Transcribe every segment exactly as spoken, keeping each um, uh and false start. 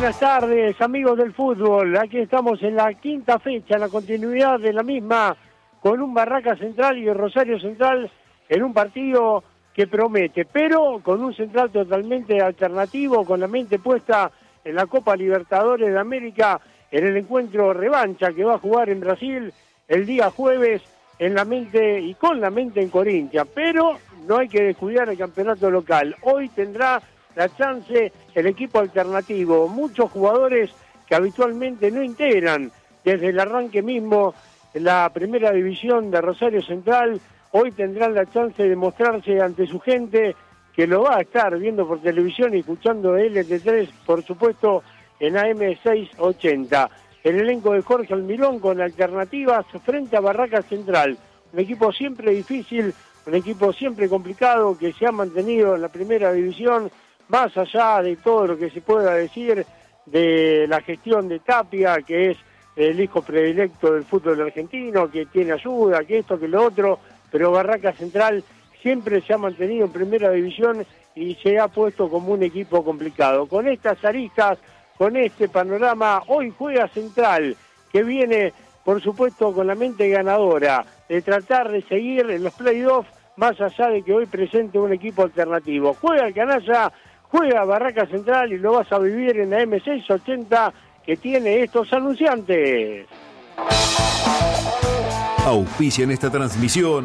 buenas tardes, amigos del fútbol. Aquí estamos en la quinta fecha, en la continuidad de la misma, con un Barraca Central y Rosario Central en un partido que promete, pero con un Central totalmente alternativo, con la mente puesta en la Copa Libertadores de América, en el encuentro revancha que va a jugar en Brasil el día jueves, en la mente y con la mente en Corinthians. Pero no hay que descuidar el campeonato local. Hoy tendrá la chance el equipo alternativo. Muchos jugadores que habitualmente no integran desde el arranque mismo la primera división de Rosario Central, hoy tendrán la chance de mostrarse ante su gente, que lo va a estar viendo por televisión y escuchando L T tres, por supuesto, en A M seiscientos ochenta. El elenco de Jorge Almirón con alternativas frente a Barraca Central. Un equipo siempre difícil, un equipo siempre complicado, que se ha mantenido en la primera división, más allá de todo lo que se pueda decir de la gestión de Tapia, que es el hijo predilecto del fútbol argentino, que tiene ayuda, que esto, que lo otro, pero Barraca Central siempre se ha mantenido en primera división y se ha puesto como un equipo complicado. Con estas aristas, con este panorama, hoy juega Central, que viene, por supuesto, con la mente ganadora, de tratar de seguir en los playoffs, más allá de que hoy presente un equipo alternativo. Juega el canalla, juega Barraca Central y lo vas a vivir en la A M seiscientos ochenta, que tiene estos anunciantes. Auspicia en esta transmisión.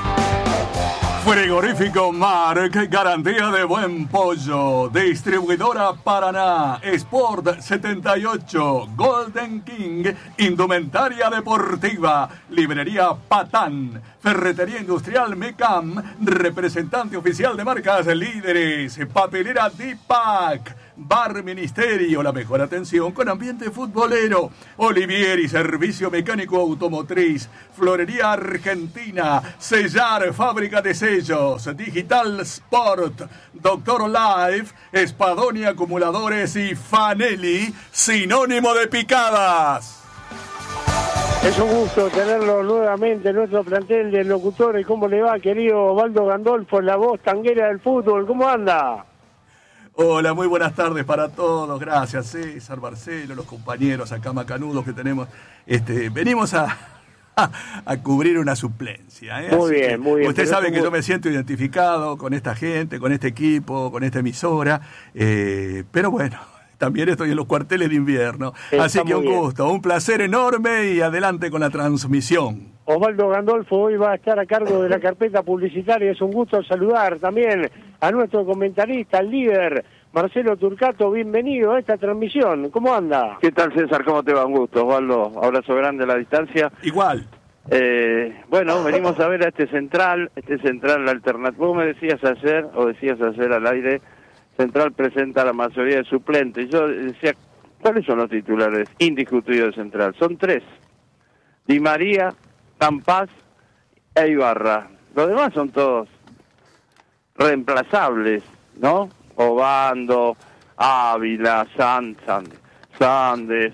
Frigorífico Mark, garantía de buen pollo. Distribuidora Paraná, Sport setenta y ocho, Golden King, Indumentaria Deportiva, Librería Patán, Ferretería Industrial Mecam, representante oficial de marcas líderes, Papelera Dipac, Bar Ministerio, la mejor atención con ambiente futbolero, Olivieri, Servicio Mecánico Automotriz, Florería Argentina, Sellar, Fábrica de Sellos, Digital Sport, Doctor Life, Spadoni Acumuladores y Fanelli, sinónimo de picadas. Es un gusto tenerlo nuevamente en nuestro plantel de locutores. ¿Cómo le va, querido Osvaldo Gandolfo, la voz tanguera del fútbol? ¿Cómo anda? Hola, muy buenas tardes para todos. Gracias, César, Marcelo, los compañeros acá macanudos que tenemos. Este, venimos a, a, a cubrir una suplencia. ¿eh? Muy Así bien, muy bien. Usted sabe que yo me siento identificado con esta gente, con este equipo, con esta emisora. Eh, pero bueno, también estoy en los cuarteles de invierno. Está Así que un bien. gusto, un placer enorme y adelante con la transmisión. Osvaldo Gandolfo hoy va a estar a cargo de la carpeta publicitaria. Es un gusto saludar también a nuestro comentarista, el líder, Marcelo Turcato. Bienvenido a esta transmisión. ¿Cómo anda? ¿Qué tal, César? ¿Cómo te va? Un gusto, Osvaldo. Abrazo grande a la distancia. Igual. Eh, bueno, venimos a ver a este Central, este Central alternativo. Vos me decías ayer, o decías ayer al aire, Central presenta la mayoría de suplentes. Yo decía, ¿cuáles son los titulares indiscutidos de Central? Son tres. Di María, Campás e Ibarra. Los demás son todos reemplazables, ¿no? Obando, Ávila, Sanz, Sandes,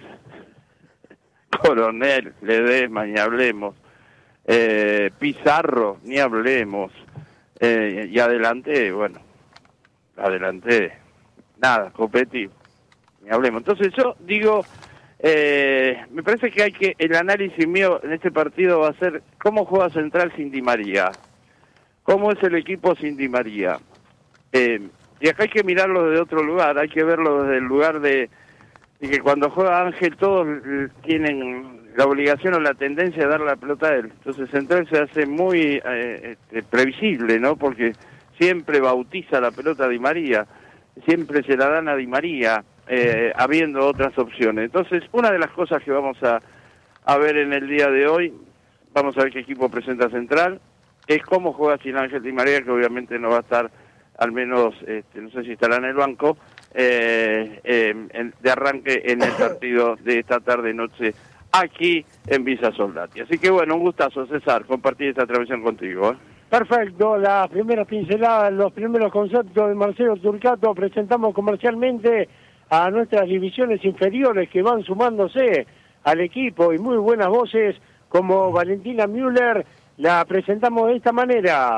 Coronel, Ledesma, ni hablemos. Eh, Pizarro, ni hablemos. Eh, y adelante, bueno, adelante, nada, Copetti, ni hablemos. Entonces yo digo... Eh, me parece que hay que, el análisis mío en este partido va a ser cómo juega Central sin Di María, cómo es el equipo sin Di María. Eh, y acá hay que mirarlo desde otro lugar, hay que verlo desde el lugar de, de que cuando juega Ángel todos tienen la obligación o la tendencia de dar la pelota a él. Entonces Central se hace muy eh, este, previsible, ¿no? Porque siempre bautiza la pelota a Di María, siempre se la dan a Di María. Eh, habiendo otras opciones. Entonces, una de las cosas que vamos a, a ver en el día de hoy, vamos a ver qué equipo presenta Central, es cómo juega sin Ángel Di María, que obviamente no va a estar, al menos, este, no sé si estará en el banco, eh, eh, en, de arranque en el partido de esta tarde-noche aquí en Villa Soldati. Así que bueno, un gustazo, César, compartir esta transmisión contigo. ¿eh? Perfecto, las primeras pinceladas, los primeros conceptos de Marcelo Turcato. Presentamos comercialmente a nuestras divisiones inferiores que van sumándose al equipo, y muy buenas voces como Valentina Müller. La presentamos de esta manera.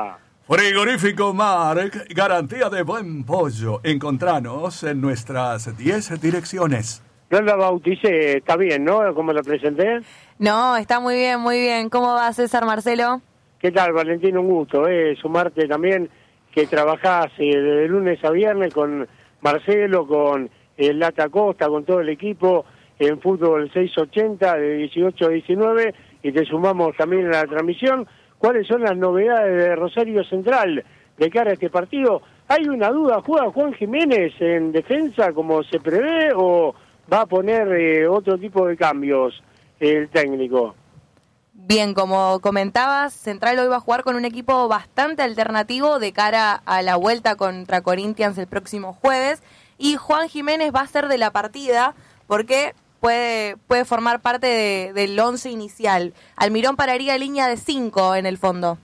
Frigorífico Marc, garantía de buen pollo. Encontranos en nuestras diez direcciones. No la bauticé, está bien, ¿no? ¿Cómo la presenté? No, está muy bien, muy bien. ¿Cómo va César, Marcelo? ¿Qué tal, Valentín? Un gusto, ¿eh? Sumarte también, que trabajás eh, de lunes a viernes con Marcelo, con el Lata Costa, con todo el equipo en fútbol seiscientos ochenta de dieciocho a diecinueve, y te sumamos también a la transmisión. ¿Cuáles son las novedades de Rosario Central de cara a este partido? ¿Hay una duda? ¿Juega Juan Jiménez en defensa como se prevé o va a poner eh, otro tipo de cambios el técnico? Bien, como comentabas, Central hoy va a jugar con un equipo bastante alternativo de cara a la vuelta contra Corinthians el próximo jueves, y Juan Jiménez va a ser de la partida porque puede, puede formar parte de, del once inicial. Almirón pararía línea de cinco en el fondo.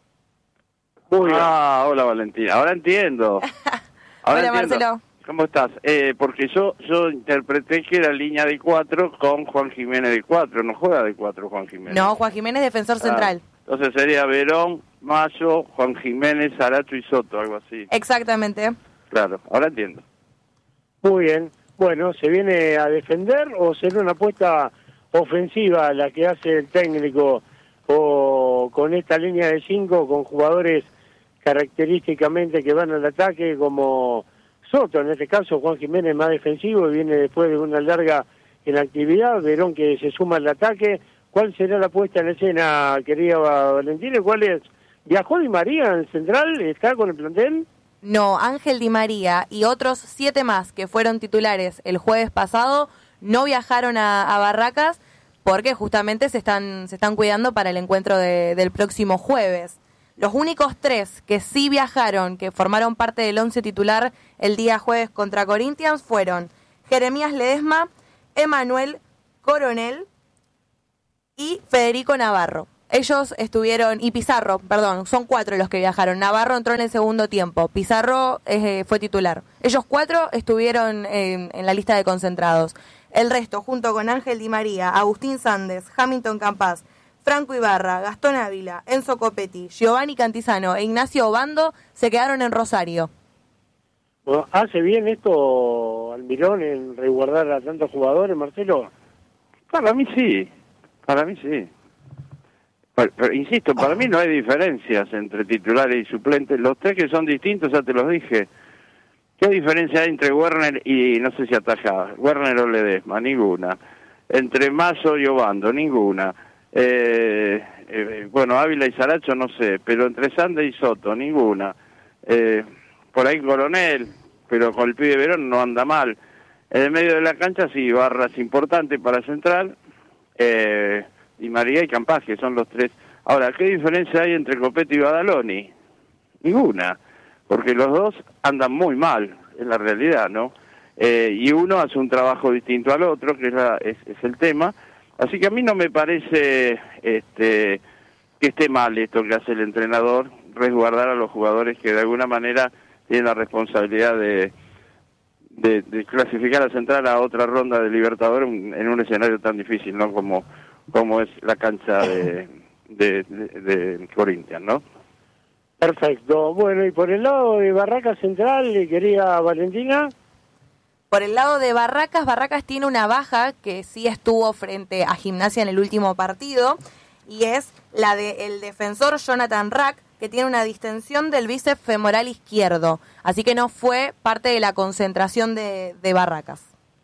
Muy bien. Ah, hola Valentina, ahora entiendo. Ahora Hola, entiendo. Marcelo. ¿Cómo estás? Eh, porque yo yo interpreté que era línea de cuatro con Juan Jiménez de cuatro, no juega de cuatro Juan Jiménez. No, Juan Jiménez defensor central. Ah, entonces sería Verón, Mayo, Juan Jiménez, Saracho y Soto, algo así. Exactamente. Claro, ahora entiendo. Muy bien. Bueno, ¿se viene a defender o será una apuesta ofensiva la que hace el técnico, o con esta línea de cinco con jugadores característicamente que van al ataque como Soto, en este caso Juan Jiménez más defensivo y viene después de una larga inactividad, Verón que se suma al ataque? ¿Cuál será la puesta en escena, querida Valentina? ¿Cuál es? ¿Viajó Di María en Central? ¿Está con el plantel? No, Ángel Di María y otros siete más que fueron titulares el jueves pasado no viajaron a, a Barracas porque justamente se están, se están cuidando para el encuentro de, del próximo jueves. Los únicos tres que sí viajaron, que formaron parte del once titular el día jueves contra Corinthians, fueron Jeremías Ledesma, Emanuel Coronel y Federico Navarro. Ellos estuvieron, y Pizarro, perdón, son cuatro los que viajaron. Navarro entró en el segundo tiempo, Pizarro eh, fue titular. Ellos cuatro estuvieron en, en la lista de concentrados. El resto, junto con Ángel Di María, Agustín Sández, Hamilton Campás, Franco Ibarra, Gastón Ávila, Enzo Copetti, Giovanni Cantizano e Ignacio Obando, se quedaron en Rosario. Bueno, ¿hace bien esto Almirón en resguardar a tantos jugadores, Marcelo? Para mí sí, para mí sí. Pero, pero, insisto, para mí no hay diferencias entre titulares y suplentes. Los tres que son distintos, ya te los dije. ¿Qué diferencia hay entre Werner y, no sé si atajaba, Werner o Ledesma? Ninguna. Entre Mazo y Obando, ninguna. Eh, eh, bueno, Ávila y Saracho, no sé. Pero entre Sande y Soto, ninguna. Eh, por ahí Coronel, pero con el pibe Verón no anda mal. En el medio de la cancha sí, Barras importante para Central. Eh... Di María y Campás, que son los tres. Ahora, ¿qué diferencia hay entre Copetti y Badaloni? Ninguna, porque los dos andan muy mal, es la realidad, ¿no? Eh, y uno hace un trabajo distinto al otro, que es, la, es, es el tema. Así que a mí no me parece este, que esté mal esto que hace el entrenador, resguardar a los jugadores que de alguna manera tienen la responsabilidad de, de, de clasificar a Central a otra ronda de Libertadores en un escenario tan difícil, ¿no? Como... como es la cancha de, de, de, de Corinthians, ¿no? Perfecto. Bueno, y por el lado de Barracas Central, querida Valentina. Por el lado de Barracas, Barracas tiene una baja que sí estuvo frente a Gimnasia en el último partido, y es la del defensor Jonathan Rack, que tiene una distensión del bíceps femoral izquierdo, así que no fue parte de la concentración de, de Barracas.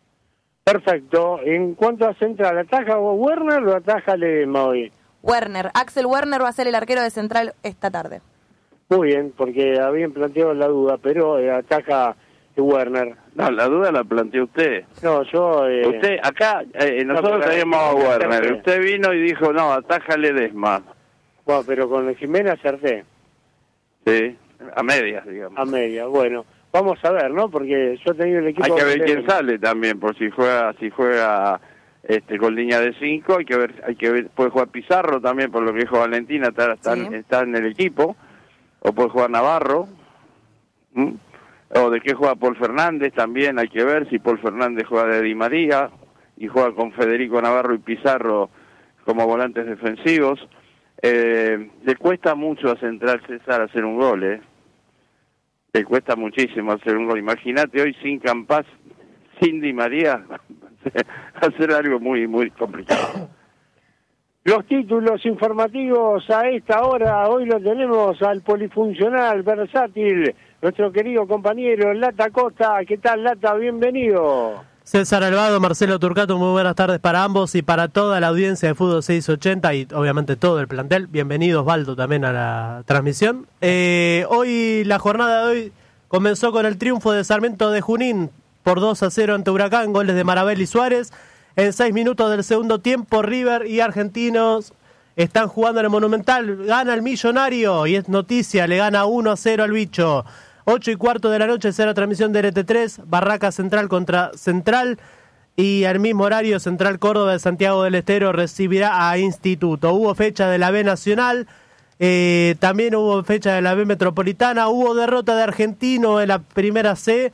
Perfecto. En cuanto a Central, ¿ataja Werner o ataja Ledesma hoy? Werner, Axel Werner va a ser el arquero de Central esta tarde. Muy bien, porque habían planteado la duda, pero eh, ataja Werner. No, la duda la planteó usted. No, yo... Eh... Usted, acá, eh, nosotros no, teníamos a Werner. Acerté. Usted vino y dijo, no, ataja Ledesma. Bueno, pero con Jiménez acerté. Sí, a medias, digamos. A medias, bueno. Vamos a ver, ¿no? Porque yo he tenido el equipo... Hay que ver quién sale también, por si juega si juega este con línea de cinco, hay que ver, hay que ver, puede jugar Pizarro también, por lo que dijo Valentina, está, está, sí. está en el equipo, o puede jugar Navarro, ¿Mm? o de qué juega Paul Fernández también, hay que ver si Paul Fernández juega de Di María, y juega con Federico Navarro y Pizarro como volantes defensivos. Eh, le cuesta mucho a Central César hacer un gol, ¿eh? Le cuesta muchísimo hacer un gol. Imagínate hoy sin Campás, sin Di María, hacer algo muy, muy complicado. Los títulos informativos a esta hora, hoy lo tenemos al polifuncional, versátil, nuestro querido compañero Lata Costa. ¿Qué tal, Lata? Bienvenido. César Alvado, Marcelo Turcato, muy buenas tardes para ambos y para toda la audiencia de Fútbol seiscientos ochenta y obviamente todo el plantel. Bienvenido Osvaldo también a la transmisión. Eh, hoy, la jornada de hoy comenzó con el triunfo de Sarmiento de Junín por dos a cero ante Huracán, goles de Marabel y Suárez. En seis minutos del segundo tiempo, River y Argentinos están jugando en el Monumental. Gana el Millonario y es noticia, le gana uno a cero al Bicho. ocho y cuarto de la noche será transmisión de R T tres, Barraca Central contra Central. Y al mismo horario, Central Córdoba de Santiago del Estero recibirá a Instituto. Hubo fecha de la B Nacional, eh, también hubo fecha de la B Metropolitana, hubo derrota de Argentino en la primera C.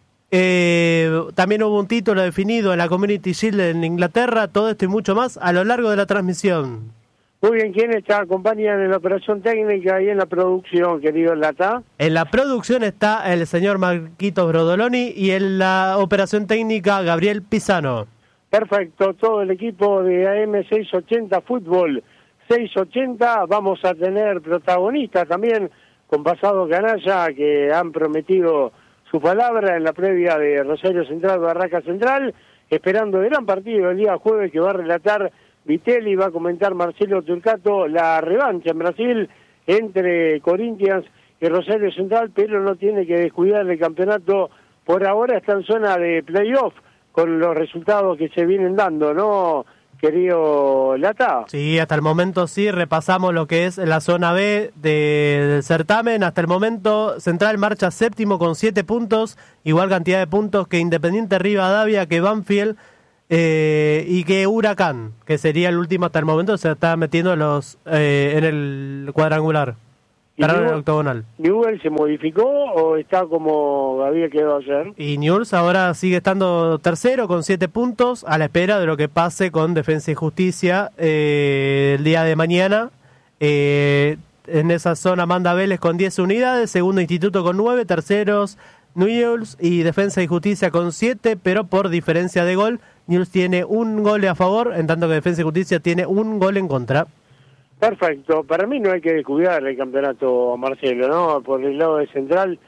Eh, también hubo un título definido en la Community Shield en Inglaterra. Todo esto y mucho más a lo largo de la transmisión. Muy bien, ¿quién está acompañando en la operación técnica y en la producción, querido Lata? En la producción está el señor Marquitos Brodoloni y en la operación técnica Gabriel Pisano. Perfecto, todo el equipo de A M seiscientos ochenta Fútbol seiscientos ochenta. Vamos a tener protagonistas también con Pasado Canalla, que han prometido su palabra en la previa de Rosario Central, Barraca Central, esperando el gran partido el día jueves que va a relatar Vitelli, va a comentar Marcelo Turcato la revancha en Brasil entre Corinthians y Rosario Central, pero no tiene que descuidar el campeonato. Por ahora está en zona de playoff con los resultados que se vienen dando, ¿no, querido Lata? Sí, hasta el momento sí, repasamos lo que es la zona B de, del certamen. Hasta el momento Central marcha séptimo con siete puntos, igual cantidad de puntos que Independiente Rivadavia, que Banfield eh, y que Huracán, que sería el último hasta el momento, se está metiendo los eh, en el cuadrangular, en el octogonal. ¿Newell's se modificó o está como había quedado ayer? Y Newell's ahora sigue estando tercero con siete puntos, a la espera de lo que pase con Defensa y Justicia eh, el día de mañana. Eh, en esa zona manda Vélez con diez unidades, segundo Instituto con nueve, terceros Newell's y Defensa y Justicia con siete, pero por diferencia de gol, Newell's tiene un gol a favor, en tanto que Defensa y Justicia tiene un gol en contra. Perfecto, para mí no hay que descuidar el campeonato, Marcelo, ¿no? Por el lado de Central,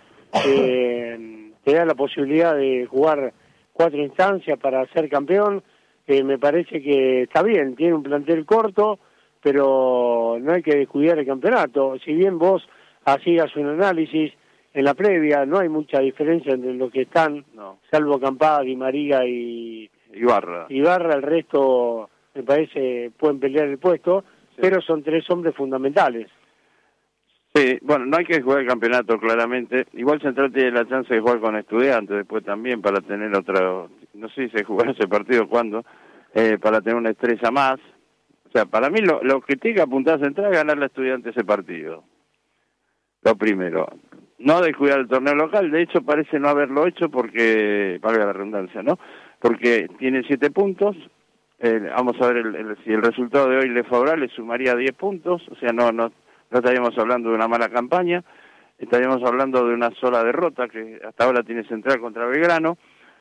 eh, te da la posibilidad de jugar cuatro instancias para ser campeón, eh, me parece que está bien, tiene un plantel corto, pero no hay que descuidar el campeonato. Si bien vos hacías un análisis en la previa, no hay mucha diferencia entre los que están, no, salvo Campada, Di María y Ibarra. Ibarra, el resto me parece pueden pelear el puesto. Sí. Pero son tres hombres fundamentales. Sí, bueno, no hay que jugar el campeonato claramente. Igual Central tiene la chance de jugar con Estudiantes después también para tener otra, no sé si se jugará ese partido cuándo, eh, para tener una estrella más. O sea, para mí lo, lo que tiene que apuntar Central es ganar la Estudiantes ese partido. Lo primero. No descuidar el torneo local, de hecho parece no haberlo hecho porque, valga la redundancia, ¿no? Porque tiene siete puntos. Eh, vamos a ver el, el, si el resultado de hoy le favorable, sumaría diez puntos, o sea, no, no, no estaríamos hablando de una mala campaña, estaríamos hablando de una sola derrota que hasta ahora tiene Central contra Belgrano,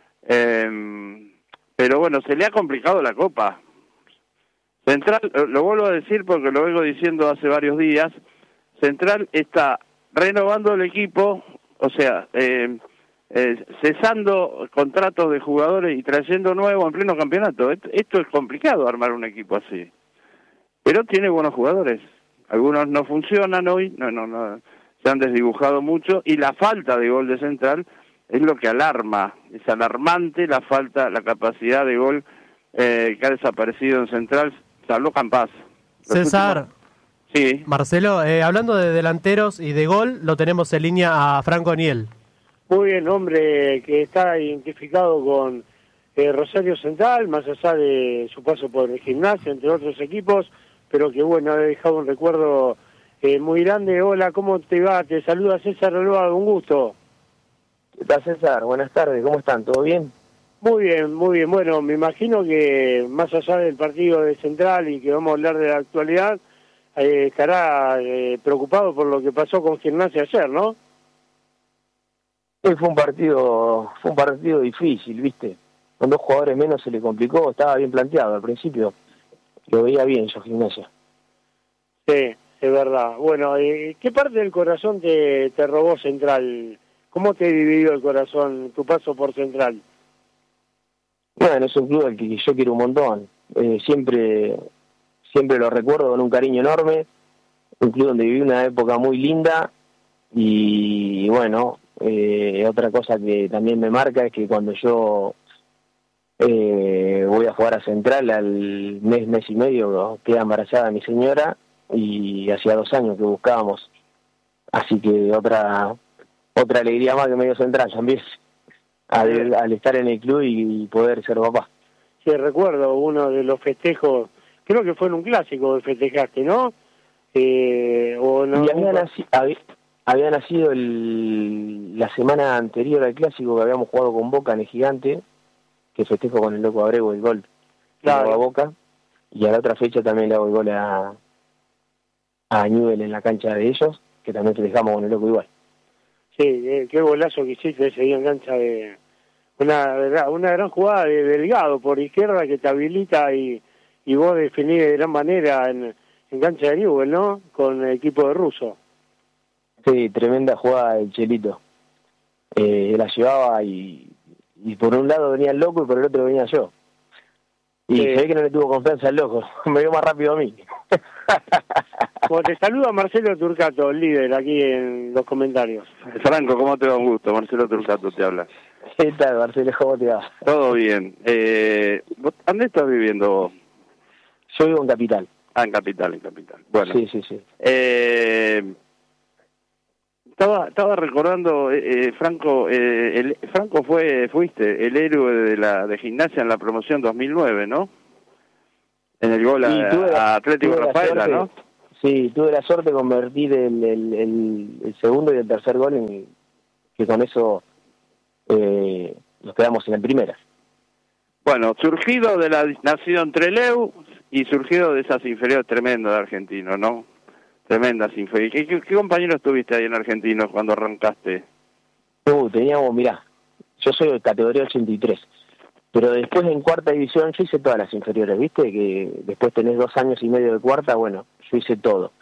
eh, pero bueno, se le ha complicado la Copa. Central, lo vuelvo a decir porque lo vengo diciendo hace varios días, Central está renovando el equipo, o sea, eh, Eh, cesando contratos de jugadores y trayendo nuevos en pleno campeonato. Esto, esto es complicado armar un equipo así, pero tiene buenos jugadores. Algunos no funcionan hoy, no, no, no, se han desdibujado mucho, y la falta de gol de Central es lo que alarma, es alarmante la falta, la capacidad de gol eh, que ha desaparecido en Central, salvo Campás. César, últimos... sí. Marcelo, eh, hablando de delanteros y de gol, lo tenemos en línea a Franco Niel. Muy bien, hombre que está identificado con eh, Rosario Central, más allá de su paso por el Gimnasia, entre otros equipos, pero que bueno, ha dejado un recuerdo eh, muy grande. Hola, ¿cómo te va? Te saluda César Alvado, un gusto. ¿Qué tal, César? Buenas tardes, ¿cómo están? ¿Todo bien? Muy bien, muy bien. Bueno, me imagino que más allá del partido de Central y que vamos a hablar de la actualidad, eh, estará eh, preocupado por lo que pasó con Gimnasia ayer, ¿no? Sí, fue un partido, fue un partido difícil, ¿viste? Con dos jugadores menos se le complicó, estaba bien planteado al principio. Lo veía bien yo, Gimnasia. Sí, es verdad. Bueno, eh, ¿qué parte del corazón te, te robó Central? ¿Cómo te dividió el corazón tu paso por Central? Bueno, es un club al que yo quiero un montón. Eh, siempre, siempre lo recuerdo con un cariño enorme. Un club donde viví una época muy linda. Y bueno, eh, otra cosa que también me marca es que cuando yo eh, voy a jugar a Central, al mes, mes y medio, queda embarazada mi señora. Y hacía dos años que buscábamos. Así que otra otra alegría más que me dio Central también. Al, al estar en el club y poder ser papá. Sí, recuerdo uno de los festejos, creo que fue en un clásico que festejaste, ¿no? Eh, o no y había, naci había, había nacido el, la semana anterior al clásico que habíamos jugado con Boca en el Gigante, que festejo con el Loco Abrego el gol claro. a Boca, y a la otra fecha también le hago el gol a, a Newell en la cancha de ellos, que también festejamos con el Loco igual. Sí, eh, qué golazo que hiciste ese día en cancha de... Una, una gran jugada de Delgado por izquierda que te habilita y, y vos definís de gran manera en, en cancha de Newell, ¿no? Con el equipo de Russo. Sí, tremenda jugada del Chelito. Eh, la llevaba y, y por un lado venía el Loco y por el otro venía yo. Y sí. Se ve que no le tuvo confianza al Loco, me vio más rápido a mí. Bueno, te saluda Marcelo Turcato, el líder, aquí en los comentarios. Franco, ¿cómo te va? Un gusto. Marcelo Turcato te habla. ¿Qué tal, Marcelo? ¿Cómo te va? Todo bien. Eh, ¿Dónde estás viviendo vos? Yo vivo en Capital. Ah, en Capital, en Capital. Bueno. Sí, sí, sí. Eh, estaba, estaba recordando, eh, eh, Franco, eh, el, Franco fue, fuiste el héroe de la de Gimnasia en la promoción dos mil nueve, ¿no? En el gol a, sí, tuve, a Atlético Rafaela, suerte, ¿no? Sí, tuve la suerte de convertir el, el, el, el segundo y el tercer gol en que con eso eh, nos quedamos en la primera. Bueno, surgido de la nacido en Trelew y surgido de esas inferiores tremendas de Argentino, ¿no? Tremendas inferiores. ¿Qué, qué, qué compañeros tuviste ahí en Argentino cuando arrancaste? Uh, teníamos, mirá, yo soy de categoría ochenta y tres, pero después en cuarta división yo hice todas las inferiores, ¿viste? Que después tenés dos años y medio de cuarta, bueno, yo hice todo.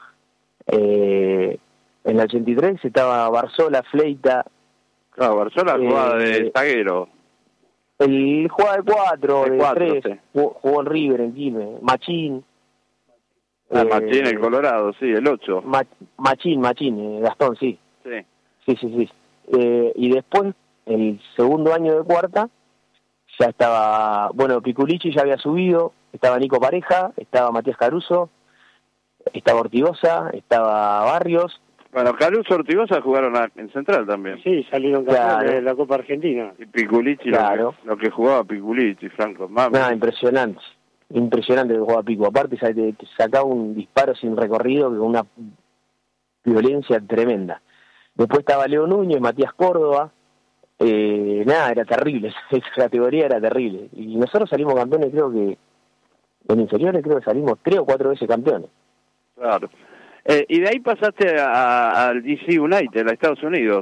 Eh, en la ochenta y tres estaba Barzola, Fleita. Claro, Barzola eh, jugaba de zaguero. El jugaba de cuatro, de, de cuatro, tres, sí. jugó, jugó en River, en Quilmes, Machín. Ah, eh, Machín, el Colorado, sí, el ocho. Ma, Machín, Machín, eh, Gastón, sí. Sí. Sí, sí, sí. Eh, y después, el segundo año de cuarta, ya estaba, bueno, Piculichi ya había subido, estaba Nico Pareja, estaba Matías Caruso, estaba Ortigosa, estaba Barrios. Bueno, Caruso, Ortigosa jugaron a, en Central también. Sí, salieron campeones Claro. de la Copa Argentina. Y Piculichi, Claro. lo, que, lo que jugaba Piculichi, Franco. Mami. Nada, impresionante. Impresionante que jugaba Pico. Aparte, sa- te- te sacaba un disparo sin recorrido con una violencia tremenda. Después estaba Leo Núñez, Matías Córdoba. Eh, nada, era terrible. Esa categoría era terrible. Y nosotros salimos campeones, creo que en inferiores, creo que salimos tres o cuatro veces campeones. Claro. Eh, y de ahí pasaste a- al D C United, a Estados Unidos.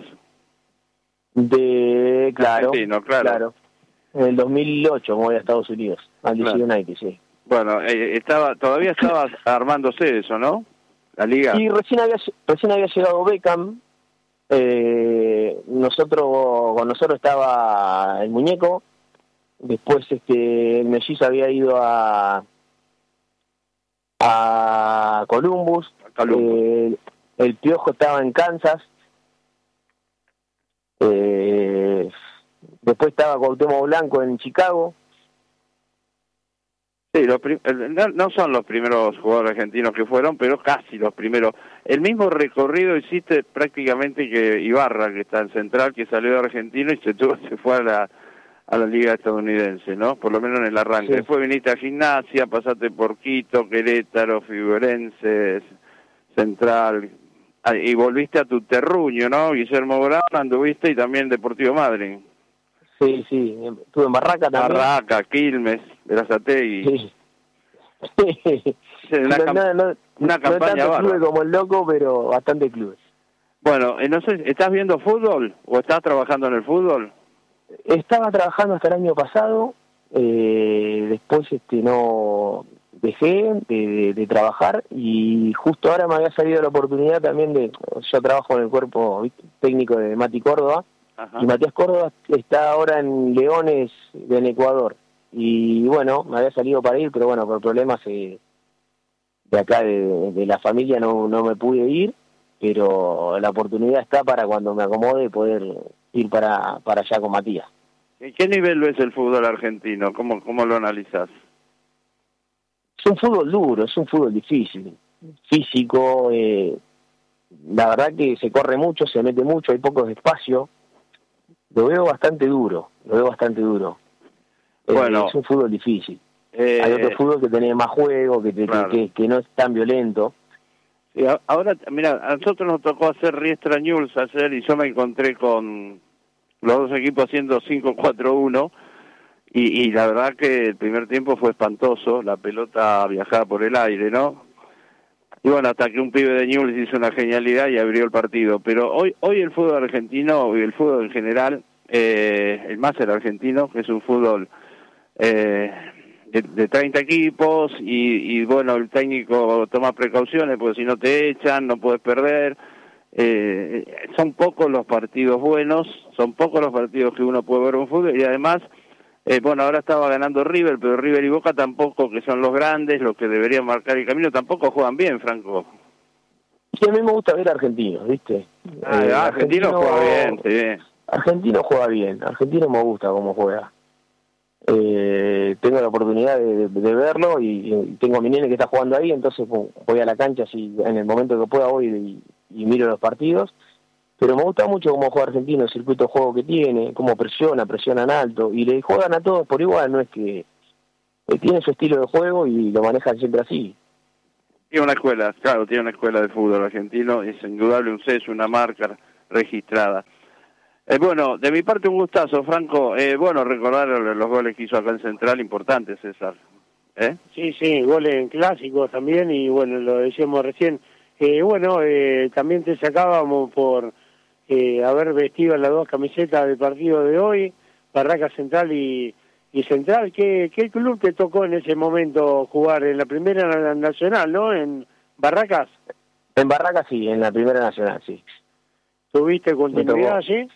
De, claro, Argentino, claro. En el dos mil ocho me voy a Estados Unidos, al Claro. D C United, sí. Bueno, eh, estaba todavía estaba armándose eso, ¿no? La liga. Y recién había, recién había llegado Beckham. Eh, nosotros con nosotros estaba el Muñeco. Después este el Mellizo había ido a a Columbus. A Columbus. Eh, el Piojo estaba en Kansas. Eh, después estaba Cuauhtémoc Blanco en Chicago. Sí, los prim- el- no, no son los primeros jugadores argentinos que fueron, pero casi los primeros. El mismo recorrido hiciste prácticamente que Ibarra, que está en Central, que salió de Argentino y se tuvo, se fue a la a la liga estadounidense, ¿no? Por lo menos en el arranque. Sí. Después viniste a Gimnasia, pasaste por Quito, Querétaro, Figuerense, Central, ah, y volviste a tu terruño, ¿no? Guillermo Brown, anduviste y también Deportivo Madryn. Sí, sí. Estuve en Barraca también. Barraca, Quilmes, Berazategui. Sí. una, no, no, no, una campaña no tanto bárbara. clubes como el loco, pero bastante clubes. Bueno, eh, no sé, ¿estás viendo fútbol o estás trabajando en el fútbol? Estaba trabajando hasta el año pasado, eh, después este no dejé de, de, de trabajar y justo ahora me había salido la oportunidad también de, yo trabajo en el cuerpo ¿viste? técnico de Mati Córdoba. Ajá. Y Matías Córdoba está ahora en Leones, en Ecuador. Y bueno, me había salido para ir, pero bueno, por problemas eh, de acá de, de la familia no, no me pude ir, pero la oportunidad está para cuando me acomode poder ir para, para allá con Matías. ¿En qué nivel ves el fútbol argentino? ¿Cómo, cómo lo analizás? Es un fútbol duro, es un fútbol difícil, físico, eh, la verdad que se corre mucho, se mete mucho, hay pocos espacios, lo veo bastante duro, lo veo bastante duro. Bueno, eh, es un fútbol difícil. Eh, hay otro fútbol que tiene más juego, que, que, claro. que, que no es tan violento. Sí, ahora, mira, a nosotros nos tocó hacer Riestra News ayer y yo me encontré con los dos equipos haciendo cinco cuatro uno y, y la verdad que el primer tiempo fue espantoso, la pelota viajaba por el aire, ¿no? Y bueno, hasta que un pibe de Newell's hizo una genialidad y abrió el partido. Pero hoy hoy el fútbol argentino y el fútbol en general, eh, el máster argentino, que es un fútbol eh, de, de treinta equipos y, y bueno, el técnico toma precauciones porque si no te echan, no puedes perder. Eh, son pocos los partidos buenos, son pocos los partidos que uno puede ver un fútbol y además... Eh, bueno, ahora estaba ganando River, pero River y Boca tampoco, que son los grandes, los que deberían marcar el camino, tampoco juegan bien, Franco. Sí, a mí me gusta ver argentinos, ¿viste? Ah, eh, argentino, argentino juega bien, sí. Argentino juega bien, argentino me gusta cómo juega. Eh, tengo la oportunidad de, de, de verlo y, y tengo a mi nene que está jugando ahí, entonces voy a la cancha, así en el momento que pueda voy y, y miro los partidos. Pero me gusta mucho cómo juega Argentino, el circuito de juego que tiene, cómo presiona, presionan alto, y le juegan a todos por igual, no es que eh, tiene su estilo de juego y lo manejan siempre así. Tiene una escuela, claro, tiene una escuela de fútbol argentino, es indudable un sello, una marca registrada. Eh, bueno, de mi parte un gustazo, Franco, eh, bueno, recordar los goles que hizo acá en Central, importantes, César. ¿Eh? Sí, sí, goles en clásicos también, y bueno, lo decíamos recién, eh, bueno, eh, también te sacábamos por... Eh, haber vestido las dos camisetas del partido de hoy, Barracas Central y, y Central. ¿Qué, ¿Qué club te tocó en ese momento jugar? En la Primera Nacional, ¿no? ¿En Barracas? En Barracas sí, en la Primera Nacional, sí. ¿Tuviste continuidad allí?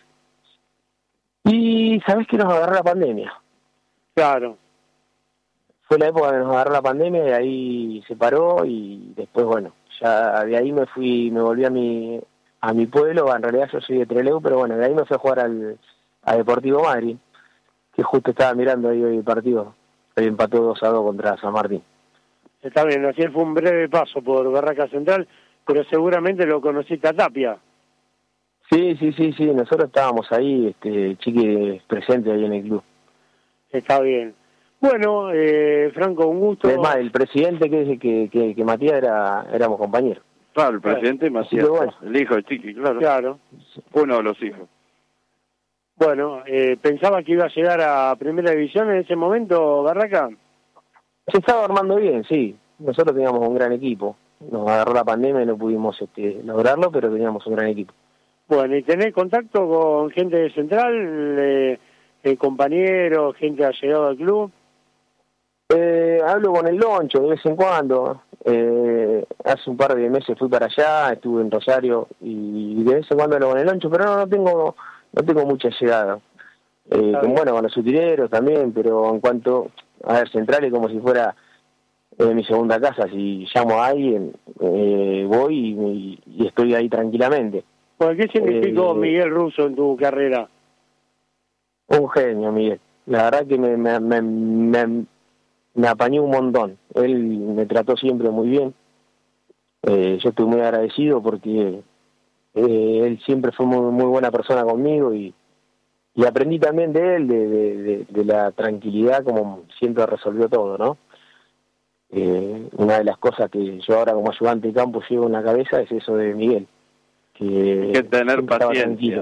Y sabés que nos agarró la pandemia. Claro. Fue la época que nos agarró la pandemia y ahí se paró y después, bueno, ya de ahí me fui, me volví a mi... a mi pueblo, en realidad yo soy de Trelew, pero bueno, de ahí me fui a jugar al a Deportivo Madrid, que justo estaba mirando ahí hoy el partido, hoy empató dos a dos contra San Martín. Está bien, así fue un breve paso por Barracas Central, pero seguramente lo conociste a Tapia. Sí, sí, sí, sí, nosotros estábamos ahí, este Chiqui presente ahí en el club. Está bien. Bueno, eh, Franco, un gusto. Es más, el presidente que que, que, que Matías era, éramos compañeros. Claro, el presidente Macías, bueno. El hijo de Chiqui, claro. Claro. Uno de los hijos. Bueno, eh, ¿pensaba que iba a llegar a Primera División en ese momento, Barraca? Se estaba armando bien, sí. Nosotros teníamos un gran equipo. Nos agarró la pandemia y no pudimos este, lograrlo, pero teníamos un gran equipo. Bueno, ¿y tenés contacto con gente de Central, eh, eh, compañeros, gente allegada al club? Eh, hablo con el Loncho de vez en cuando. Eh, hace un par de meses fui para allá, estuve en Rosario y de vez en cuando hablo con el Loncho, pero no, no tengo no tengo mucha llegada. Eh, con, bueno, con los utileros también, pero en cuanto a ver, Central es como si fuera eh, mi segunda casa. Si llamo a alguien, eh, voy y, y estoy ahí tranquilamente. Bueno, ¿qué significó eh, Miguel Russo en tu carrera? Un genio, Miguel. La verdad que me, me, me, me me apañó un montón. Él me trató siempre muy bien. Eh, yo estoy muy agradecido porque eh, él siempre fue muy, muy buena persona conmigo y, y aprendí también de él, de, de, de, de la tranquilidad como siempre resolvió todo, ¿no? Eh, una de las cosas que yo ahora como ayudante de campo llevo en la cabeza es eso de Miguel. Que, que tener paciencia, ¿no?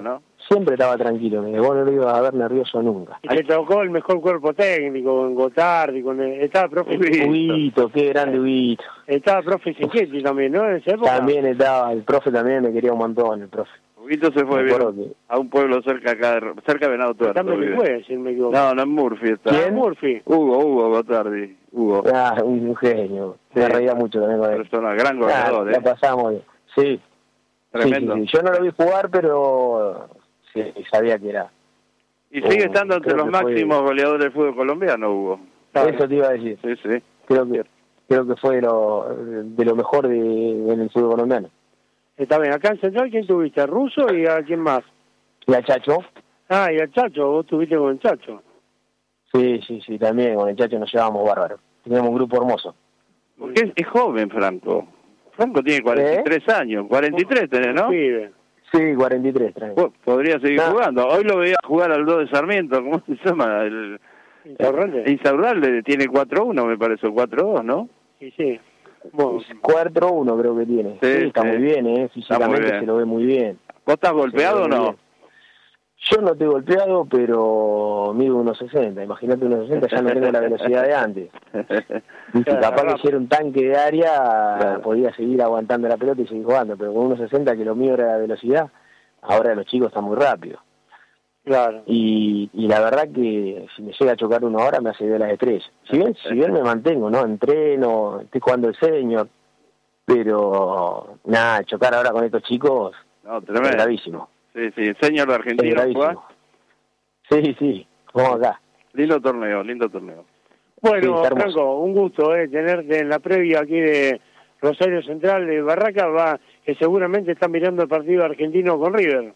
siempre estaba tranquilo, que vos no lo ibas a ver nervioso nunca. Y te tocó el mejor cuerpo técnico, con Gotardi, con el, estaba profe Huguito, qué grande Huguito. Estaba profe Sichetti también, ¿no? En esa época. También estaba, el profe también me quería un montón, el profe. Huguito se fue bien que... a un pueblo cerca acá, de, cerca de Venado Tuerto. También fue, si no me equivoco. No, no en Murphy está. ¿Quién? Murphy. Hugo, Hugo Gotardi, Hugo. Ah, un, un genio, sí. Me reía mucho también con él. Persona, gran goleador, ah, ¿eh? La pasamos, sí. Tremendo. Sí, sí, sí. Yo no lo vi jugar, pero sí, sabía que era. Y sigue uh, estando entre los máximos fue... goleadores del fútbol colombiano, Hugo. Eso te iba a decir. Sí, sí. Creo que creo que fue lo, de lo mejor de, en el fútbol colombiano. Está bien, acá en Central, ¿quién tuviste? ¿Ruso y a quién más? Y a Chacho. Ah, y al Chacho, vos tuviste con el Chacho. Sí, sí, sí, también con el Chacho nos llevábamos bárbaro. Teníamos un grupo hermoso. Porque es, es joven, Franco. Franco tiene cuarenta y tres ¿Eh? años. cuarenta y tres tenés, ¿no? Pibe. Sí, cuarenta y tres. Pues, podría seguir no. jugando. Hoy lo veía jugar al dos de Sarmiento. ¿Cómo se llama? El Insaurralde. Insaurralde tiene cuatro uno, me parece, o cuatro dos, ¿no? Sí, sí. Bueno, cuatro uno creo que tiene. Sí, sí está sí. muy bien, ¿eh? Físicamente bien. Se lo ve muy bien. ¿Vos estás golpeado o no? Bien. Yo no estoy golpeado, pero mido uno sesenta. Imagínate uno sesenta, ya no tengo la velocidad de antes. Viste, capaz que si era un tanque de área, claro, podía seguir aguantando la pelota y seguir jugando, pero con uno sesenta, que lo mío era la velocidad, ahora los chicos están muy rápidos. Claro. Y, y la verdad que si me llega a chocar uno ahora me hace de las estrellas. Si bien, si bien me mantengo, ¿no? Entreno, estoy jugando el senior, pero nada, chocar ahora con estos chicos no, tremendo. Es gravísimo. Sí, sí, el señor de Argentina. Sí, sí, vamos acá. Lindo torneo, lindo torneo. Bueno, sí, Franco, un gusto eh, tenerte en la previa aquí de Rosario Central de Barraca, va que seguramente están mirando el partido argentino con River.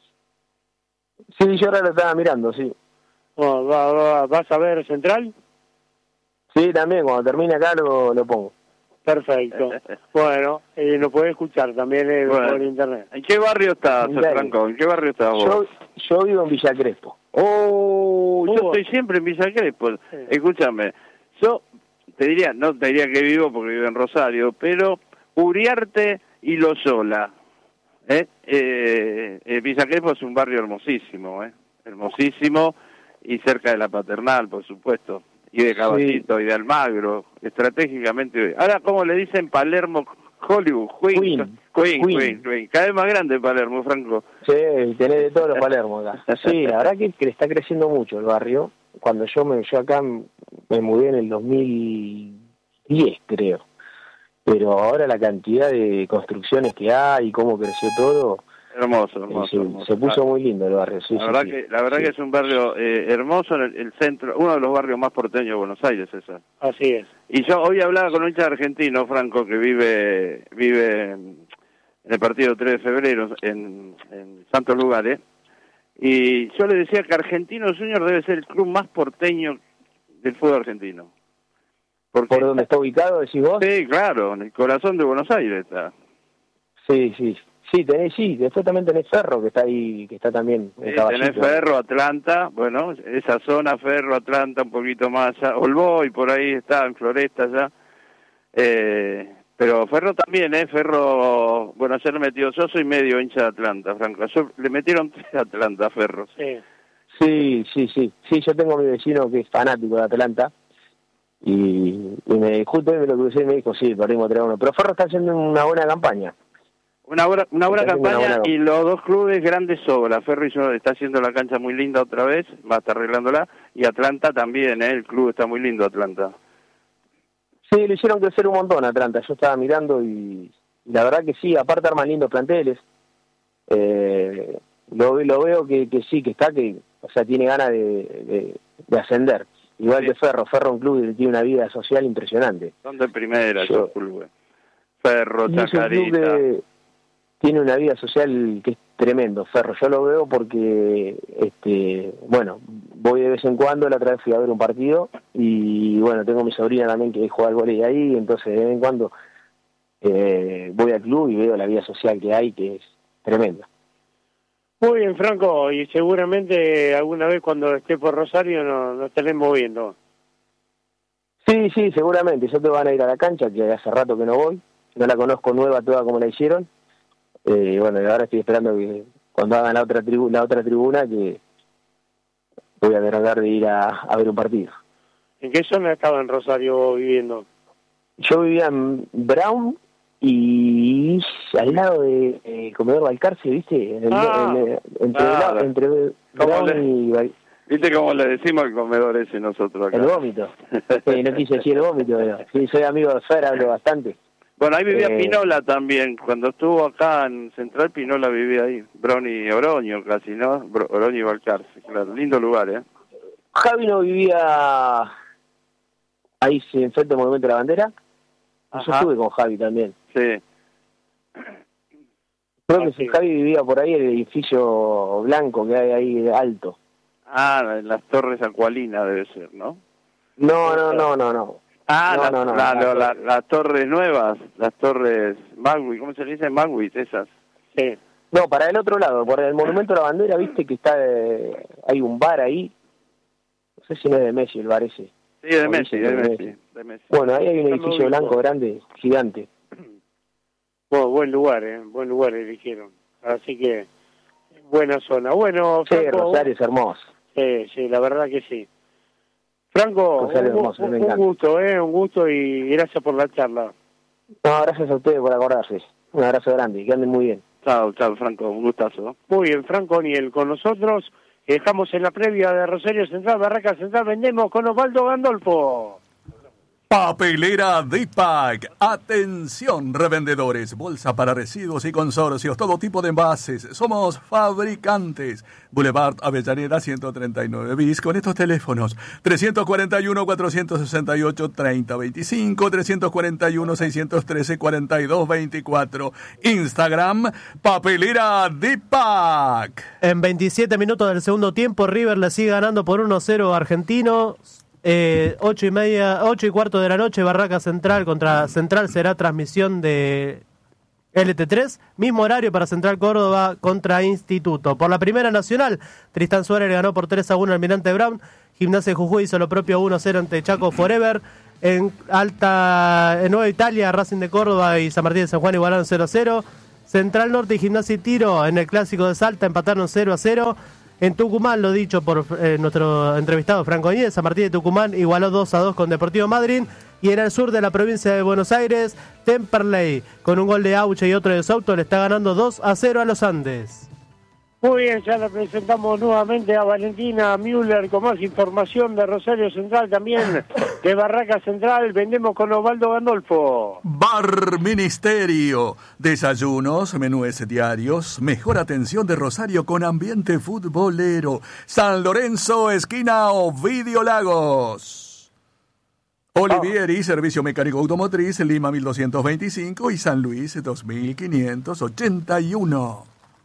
Sí, yo ahora lo estaba mirando, sí. Oh, va, va, ¿Vas a ver Central? Sí, también, cuando termine acá lo, lo pongo. Perfecto. Bueno, eh, lo podés escuchar también eh, bueno. por internet. ¿En qué barrio estás, Franco? ¿En qué barrio estás vos? Yo, yo vivo en Villa Crespo. Oh, uh, yo estoy siempre en Villa Crespo. Sí. Escúchame, yo te diría, no te diría que vivo porque vivo en Rosario, pero Uriarte y Loyola. ¿eh? Eh, eh, Villa Crespo es un barrio hermosísimo, ¿eh? Hermosísimo, y cerca de la Paternal, por supuesto. Y de Caballito, sí, y de Almagro, estratégicamente. Ahora, ¿cómo le dicen Palermo, Hollywood? Queen, Queen, Queen, Queen. Queen, Queen. Cada vez más grande Palermo, Franco. Sí, tenés de todos los Palermo acá. Sí, la verdad que, que está creciendo mucho el barrio. Cuando yo me yo acá me mudé en el dos mil diez, creo. Pero ahora la cantidad de construcciones que hay y cómo creció todo... Hermoso, hermoso, se, hermoso. Se puso muy lindo el barrio, sí. La sí, verdad, sí, que, la verdad sí. que es un barrio eh, hermoso en el, el centro, uno de los barrios más porteños de Buenos Aires, esa. Así es. Y yo hoy hablaba con un hincha argentino, Franco, que vive vive en el partido tres de febrero en, en Santos Lugares, y yo le decía que Argentinos Juniors debe ser el club más porteño del fútbol argentino. Porque, ¿por dónde está ubicado, decís vos? Sí, claro, en el corazón de Buenos Aires está. Sí, sí. Sí, tenés, sí, después también tenés Ferro, que está ahí, que está también en sí, tenés Ferro, Atlanta, bueno, esa zona, Ferro, Atlanta, un poquito más allá, Olboy, por ahí está, en Floresta ya, eh, pero Ferro también, ¿eh? Ferro, bueno, ayer metió, yo soy medio hincha de Atlanta, Franco, yo, le metieron tres a Atlanta, Ferro. Sí. sí, sí, sí, sí, yo tengo a mi vecino que es fanático de Atlanta, y, y me, justo me lo crucé y me dijo, sí, perdimos tres a uno, pero Ferro está haciendo una buena campaña. Una buena, una buena campaña una buena... y los dos clubes grandes obras. Ferro está haciendo la cancha muy linda otra vez, va a estar arreglándola, y Atlanta también, ¿eh? El club está muy lindo, Atlanta. Sí, lo hicieron crecer un montón Atlanta, yo estaba mirando y, y la verdad que sí, aparte arman lindos planteles. Eh, lo, lo veo que, que sí, que está, que o sea tiene ganas de, de, de ascender. Igual sí. que Ferro, Ferro un club que tiene una vida social impresionante. Son de primera yo, esos clubes. Ferro, Chacarita... Tiene una vida social que es tremendo, Ferro. Yo lo veo porque, este, bueno, voy de vez en cuando. La otra vez fui a ver un partido y, bueno, tengo mi sobrina también que juega al vóley ahí, entonces de vez en cuando eh, voy al club y veo la vida social que hay, que es tremenda. Muy bien, Franco, y seguramente alguna vez cuando esté por Rosario nos, nos estaremos viendo. Sí, sí, seguramente. Yo te van a ir a la cancha, que hace rato que no voy. No la conozco nueva toda como la hicieron. Eh, bueno, ahora estoy esperando que cuando hagan la otra tribu, la otra tribuna, que voy a tratar de ir a, a ver un partido. ¿En qué zona estaba en Rosario viviendo? Yo vivía en Brown y al lado de eh, Comedor Balcarce, ¿viste? En el, Ah, en el- entre, claro. entre Brown le- y Bal- ¿Viste cómo le decimos al comedor ese nosotros acá? el vómito. Sí, no quise decir el vómito, pero sí, soy amigo de Fer, hablo bastante. Bueno, ahí vivía Eh, Pinola también. Cuando estuvo acá en Central, Pinola vivía ahí. Brony y Oroño casi, ¿no? Bro- Oroño y Balcarce, claro. Lindo lugar, ¿eh? Javi no vivía ahí sí, enfrente del Monumento de la Bandera. Yo Ajá. estuve con Javi también. Sí. Creo Ah, que sí. si Javi vivía por ahí, el edificio blanco que hay ahí alto. Ah, en las Torres Acualinas debe ser, ¿no? No, no, no, no, no. Ah, No, la- no, no, la- no. la- la- las torres nuevas, las torres Magwit, ¿cómo se le dice? Magwit, esas. Sí. No, para el otro lado, por el Monumento de la Bandera, viste que está eh, hay un bar ahí. No sé si no es de Messi el bar ese. Sí, de O Messi, dicen de que de Messi, Messi. de Messi. Bueno, ahí hay un Está edificio muy blanco bien. grande, gigante. Bueno, buen lugar, ¿eh? Buen lugar eligieron. Así que, buena zona. Bueno, Sí, Franco, Rosario es hermoso. sí, sí, la verdad que sí. Franco, Rosario un, hermoso, un- me un encanta. gusto, ¿eh? Un gusto y gracias por la charla. No, gracias a ustedes por acordarse. Un abrazo grande, que anden muy bien. Chao, chao, Franco, un gustazo. Muy bien, Franco Niel con nosotros. Estamos en la previa de Rosario Central, Barraca Central. Vendemos con Osvaldo Gandolfo. Papelera Dipac. Atención, revendedores. Bolsa para residuos y consorcios. Todo tipo de envases. Somos fabricantes. Boulevard Avellaneda ciento treinta y nueve bis. Con estos teléfonos. trescientos cuarenta y uno, cuatrocientos sesenta y ocho, treinta veinticinco. trescientos cuarenta y uno, seiscientos trece, cuarenta y dos veinticuatro. Instagram. Papelera Dipac. En veintisiete minutos del segundo tiempo, River le sigue ganando por uno cero a Argentino. Eh, ocho y media, ocho y cuarto de la noche, Barraca Central contra Central será transmisión de L T tres, mismo horario para Central Córdoba contra Instituto. Por la Primera Nacional, Tristán Suárez ganó por tres a uno al Almirante Brown. Gimnasia de Jujuy hizo lo propio uno a cero ante Chaco Forever. En Alta, en Nueva Italia, Racing de Córdoba y San Martín de San Juan igualaron cero a cero. Central Norte y Gimnasia y Tiro en el Clásico de Salta empataron cero a cero. En Tucumán, lo dicho por eh, nuestro entrevistado Franco Niel, San Martín de Tucumán igualó dos a dos con Deportivo Madryn. Y en el sur de la provincia de Buenos Aires, Temperley, con un gol de Auche y otro de Souto, le está ganando dos a cero a los Andes. Muy bien, ya la presentamos nuevamente a Valentina Müller con más información de Rosario Central, también de Barraca Central. Vendemos con Osvaldo Gandolfo. Bar Ministerio. Desayunos, menúes diarios, mejor atención de Rosario con ambiente futbolero. San Lorenzo, esquina Ovidio Lagos. Olivieri, servicio mecánico automotriz, Lima mil doscientos veinticinco y San Luis dos mil quinientos ochenta y uno.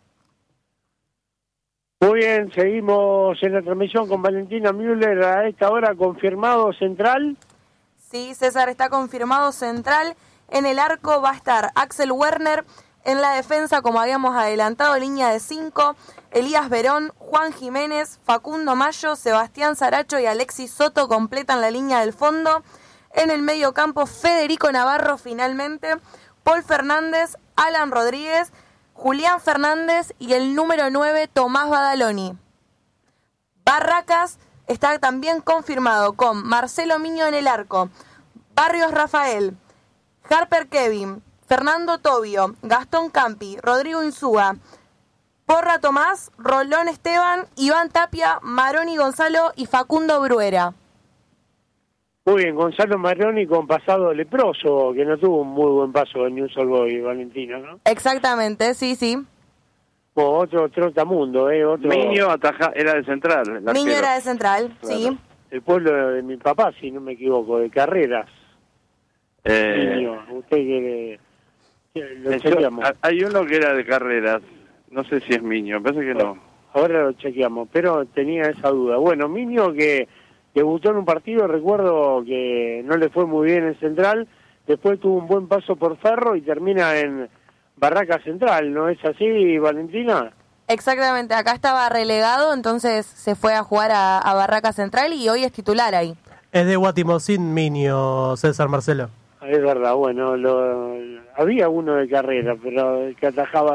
Muy bien, seguimos en la transmisión con Valentina Müller. A esta hora confirmado Central. Sí, César, está confirmado Central. En el arco va a estar Axel Werner. En la defensa, como habíamos adelantado, línea de cinco, Elías Verón, Juan Jiménez, Facundo Mayo, Sebastián Saracho y Alexis Soto completan la línea del fondo. En el medio campo, Federico Navarro finalmente, Paul Fernández, Alan Rodríguez, Julián Fernández y el número nueve, Tomás Badaloni. Barracas está también confirmado con Marcelo Miño en el arco, Barrios Rafael, Harper Kevin, Fernando Tobio, Gastón Campi, Rodrigo Insúa, Porra Tomás, Rolón Esteban, Iván Tapia, Maroni Gonzalo y Facundo Bruera. Muy bien, Gonzalo Maroni con pasado leproso, que no tuvo un muy buen paso en News All Boy, Valentina, ¿no? Exactamente, sí, sí. Como otro trotamundo, ¿eh? Otro... Miño ataja, era de Central. el Miño arquero. era de Central, Claro. sí. El pueblo de mi papá, si no me equivoco, de Carreras. Eh, Miño, usted que, que lo yo- chequeamos. hay uno que era de Carreras, no sé si es Miño, me parece que no. Ahora lo chequeamos, pero tenía esa duda. Bueno, Miño que debutó en un partido, recuerdo que no le fue muy bien en Central, después tuvo un buen paso por Ferro y termina en Barraca Central, ¿no es así, Valentina? Exactamente, acá estaba relegado, entonces se fue a jugar a, a Barraca Central y hoy es titular ahí. Es de Guatimocín, Minio, César Marcelo. Es verdad, bueno, lo, había uno de Carrera, pero el que atajaba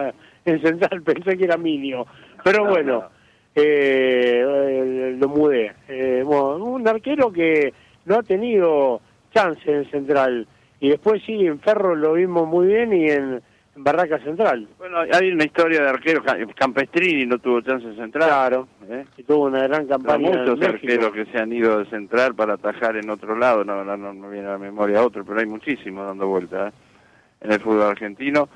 en Central, pensé que era Minio. Pero no, bueno, no. Eh, eh, lo mudé. Eh, bueno, un arquero que no ha tenido chance en Central. Y después sí, en Ferro lo vimos muy bien y en, en Barraca Central. Bueno, hay una historia de arquero, Campestrini no tuvo chance en Central. Claro, ¿eh? Y tuvo una gran campaña. Pero muchos en arqueros que se han ido de Central para atajar en otro lado, no, no, no me viene a la memoria otro, pero hay muchísimos dando vuelta ¿eh? en el fútbol argentino.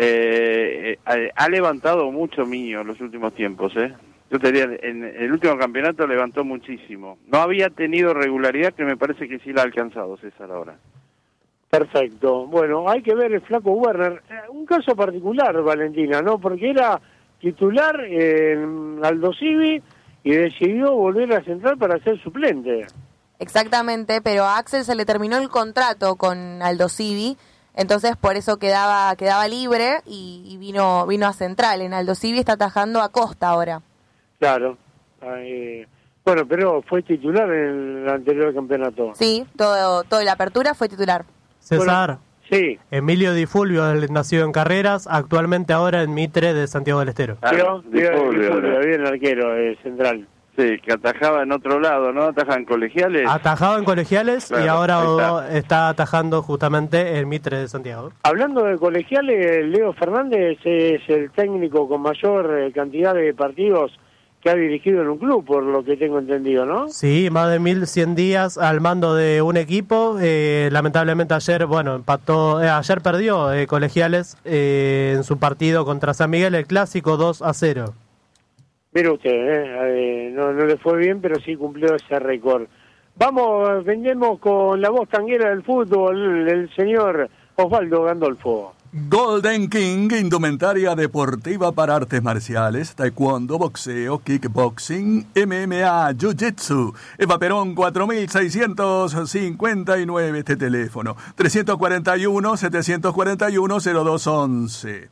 Eh, eh, ha levantado mucho Miño en los últimos tiempos, ¿eh? Yo te diría, en el último campeonato levantó muchísimo. No había tenido regularidad, que me parece que sí la ha alcanzado César ahora. Perfecto. Bueno, hay que ver el flaco Werner. Eh, un caso particular, Valentina, ¿no? Porque era titular en Aldo Civi y decidió volver a Central para ser suplente. Exactamente, pero a Axel se le terminó el contrato con Aldo Civi, entonces por eso quedaba quedaba libre y, y vino vino a Central. En Aldo Civi está atajando a Costa ahora. Claro. Eh, bueno, pero fue titular en el anterior campeonato. Sí, todo toda la apertura fue titular. César. Bueno, sí. Emilio Di Fulvio, nacido en Carreras, actualmente ahora en Mitre de Santiago del Estero. Claro, Di Fulvio, bien arquero de Central. Sí, que atajaba en otro lado, ¿no? Atajaba en Colegiales. Atajaba en Colegiales, claro, y ahora está. está atajando justamente en Mitre de Santiago. Hablando de Colegiales, Leo Fernández es el técnico con mayor cantidad de partidos que ha dirigido en un club, por lo que tengo entendido, ¿no? Sí, más de mil cien días al mando de un equipo. Eh, lamentablemente ayer, bueno, empató, eh, ayer perdió eh, Colegiales eh, en su partido contra San Miguel, el clásico dos a cero. Mire usted, eh, eh, no, no le fue bien, pero sí cumplió ese récord. Vamos, vendemos con la voz tanguera del fútbol, el señor Osvaldo Gandolfo. Golden King, indumentaria deportiva para artes marciales, taekwondo, boxeo, kickboxing, M M A, jiu-jitsu. Eva Perón cuatro mil seiscientos cincuenta y nueve, este teléfono, trescientos cuarenta y uno, setecientos cuarenta y uno, cero dos once.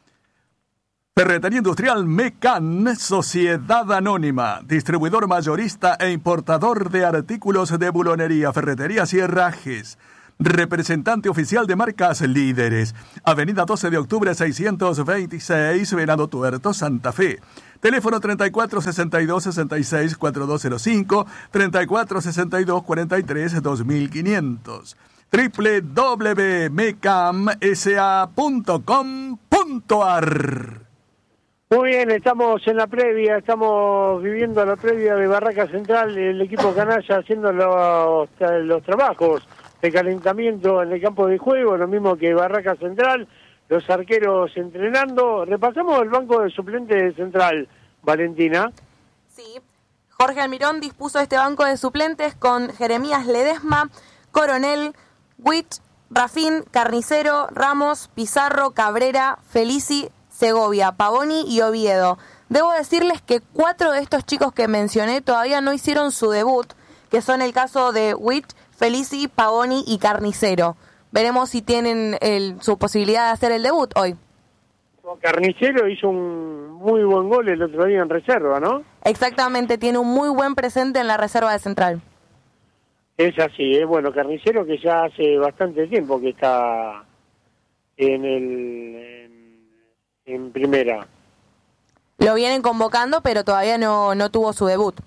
Ferretería Industrial Mecan, Sociedad Anónima, distribuidor mayorista e importador de artículos de bulonería, ferreterías y herrajes. Representante oficial de marcas líderes. Avenida doce de octubre seiscientos veintiséis, Venado Tuerto, Santa Fe. Teléfono treinta y cuatro sesenta y dos sesenta y seis cuarenta y dos cero cinco, treinta y cuatro sesenta y dos cuarenta y tres dos mil quinientos. doble u doble u doble u punto mecam s a punto com punto a r. Muy bien, estamos en la previa, estamos viviendo la previa de Barraca Central, el equipo canalla haciendo los, los trabajos de calentamiento en el campo de juego, lo mismo que Barraca Central, los arqueros entrenando. Repasamos el banco de suplentes de Central, Valentina. Sí, Jorge Almirón dispuso este banco de suplentes con Jeremías Ledesma, Coronel, Witt, Rafín, Carnicero, Ramos, Pizarro, Cabrera, Felici, Segovia, Pavoni y Oviedo. Debo decirles que cuatro de estos chicos que mencioné todavía no hicieron su debut, que son el caso de Witt, Felici, Pavoni y Carnicero. Veremos si tienen el, su posibilidad de hacer el debut hoy. Carnicero hizo un muy buen gol el otro día en reserva, ¿no? Exactamente, tiene un muy buen presente en la reserva de Central. Es así, es ¿eh? Bueno, Carnicero que ya hace bastante tiempo que está en el en, en primera. Lo vienen convocando, pero todavía no, no tuvo su debut.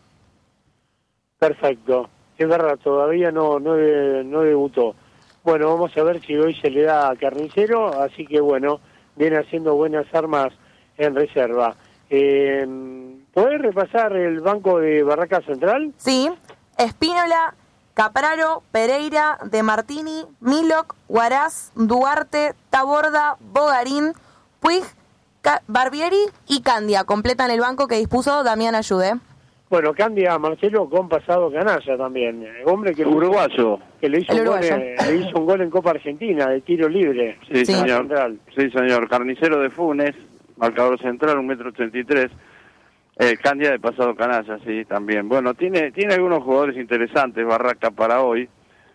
Perfecto. Es verdad, todavía no, no, no debutó. Bueno, vamos a ver si hoy se le da a Carnicero, así que bueno, viene haciendo buenas armas en reserva. Eh, ¿Podés repasar el banco de Barraca Central? Sí, Espínola, Capraro, Pereira, De Martini, Miloc, Huaraz, Duarte, Taborda, Bogarín, Puig, Ca- Barbieri y Candia. Completan el banco que dispuso Damián Ayude. Bueno, Candia Marcelo con pasado canalla también. Hombre que uruguayo. Que le hizo, un gol, en, le hizo un gol en Copa Argentina de tiro libre. Sí, Sí. señor. Central. Sí, señor. Carnicero de Funes, marcador central, un metro ochenta y tres. Eh, Candia de pasado canalla, sí, también. Bueno, tiene tiene algunos jugadores interesantes, Barraca, para hoy.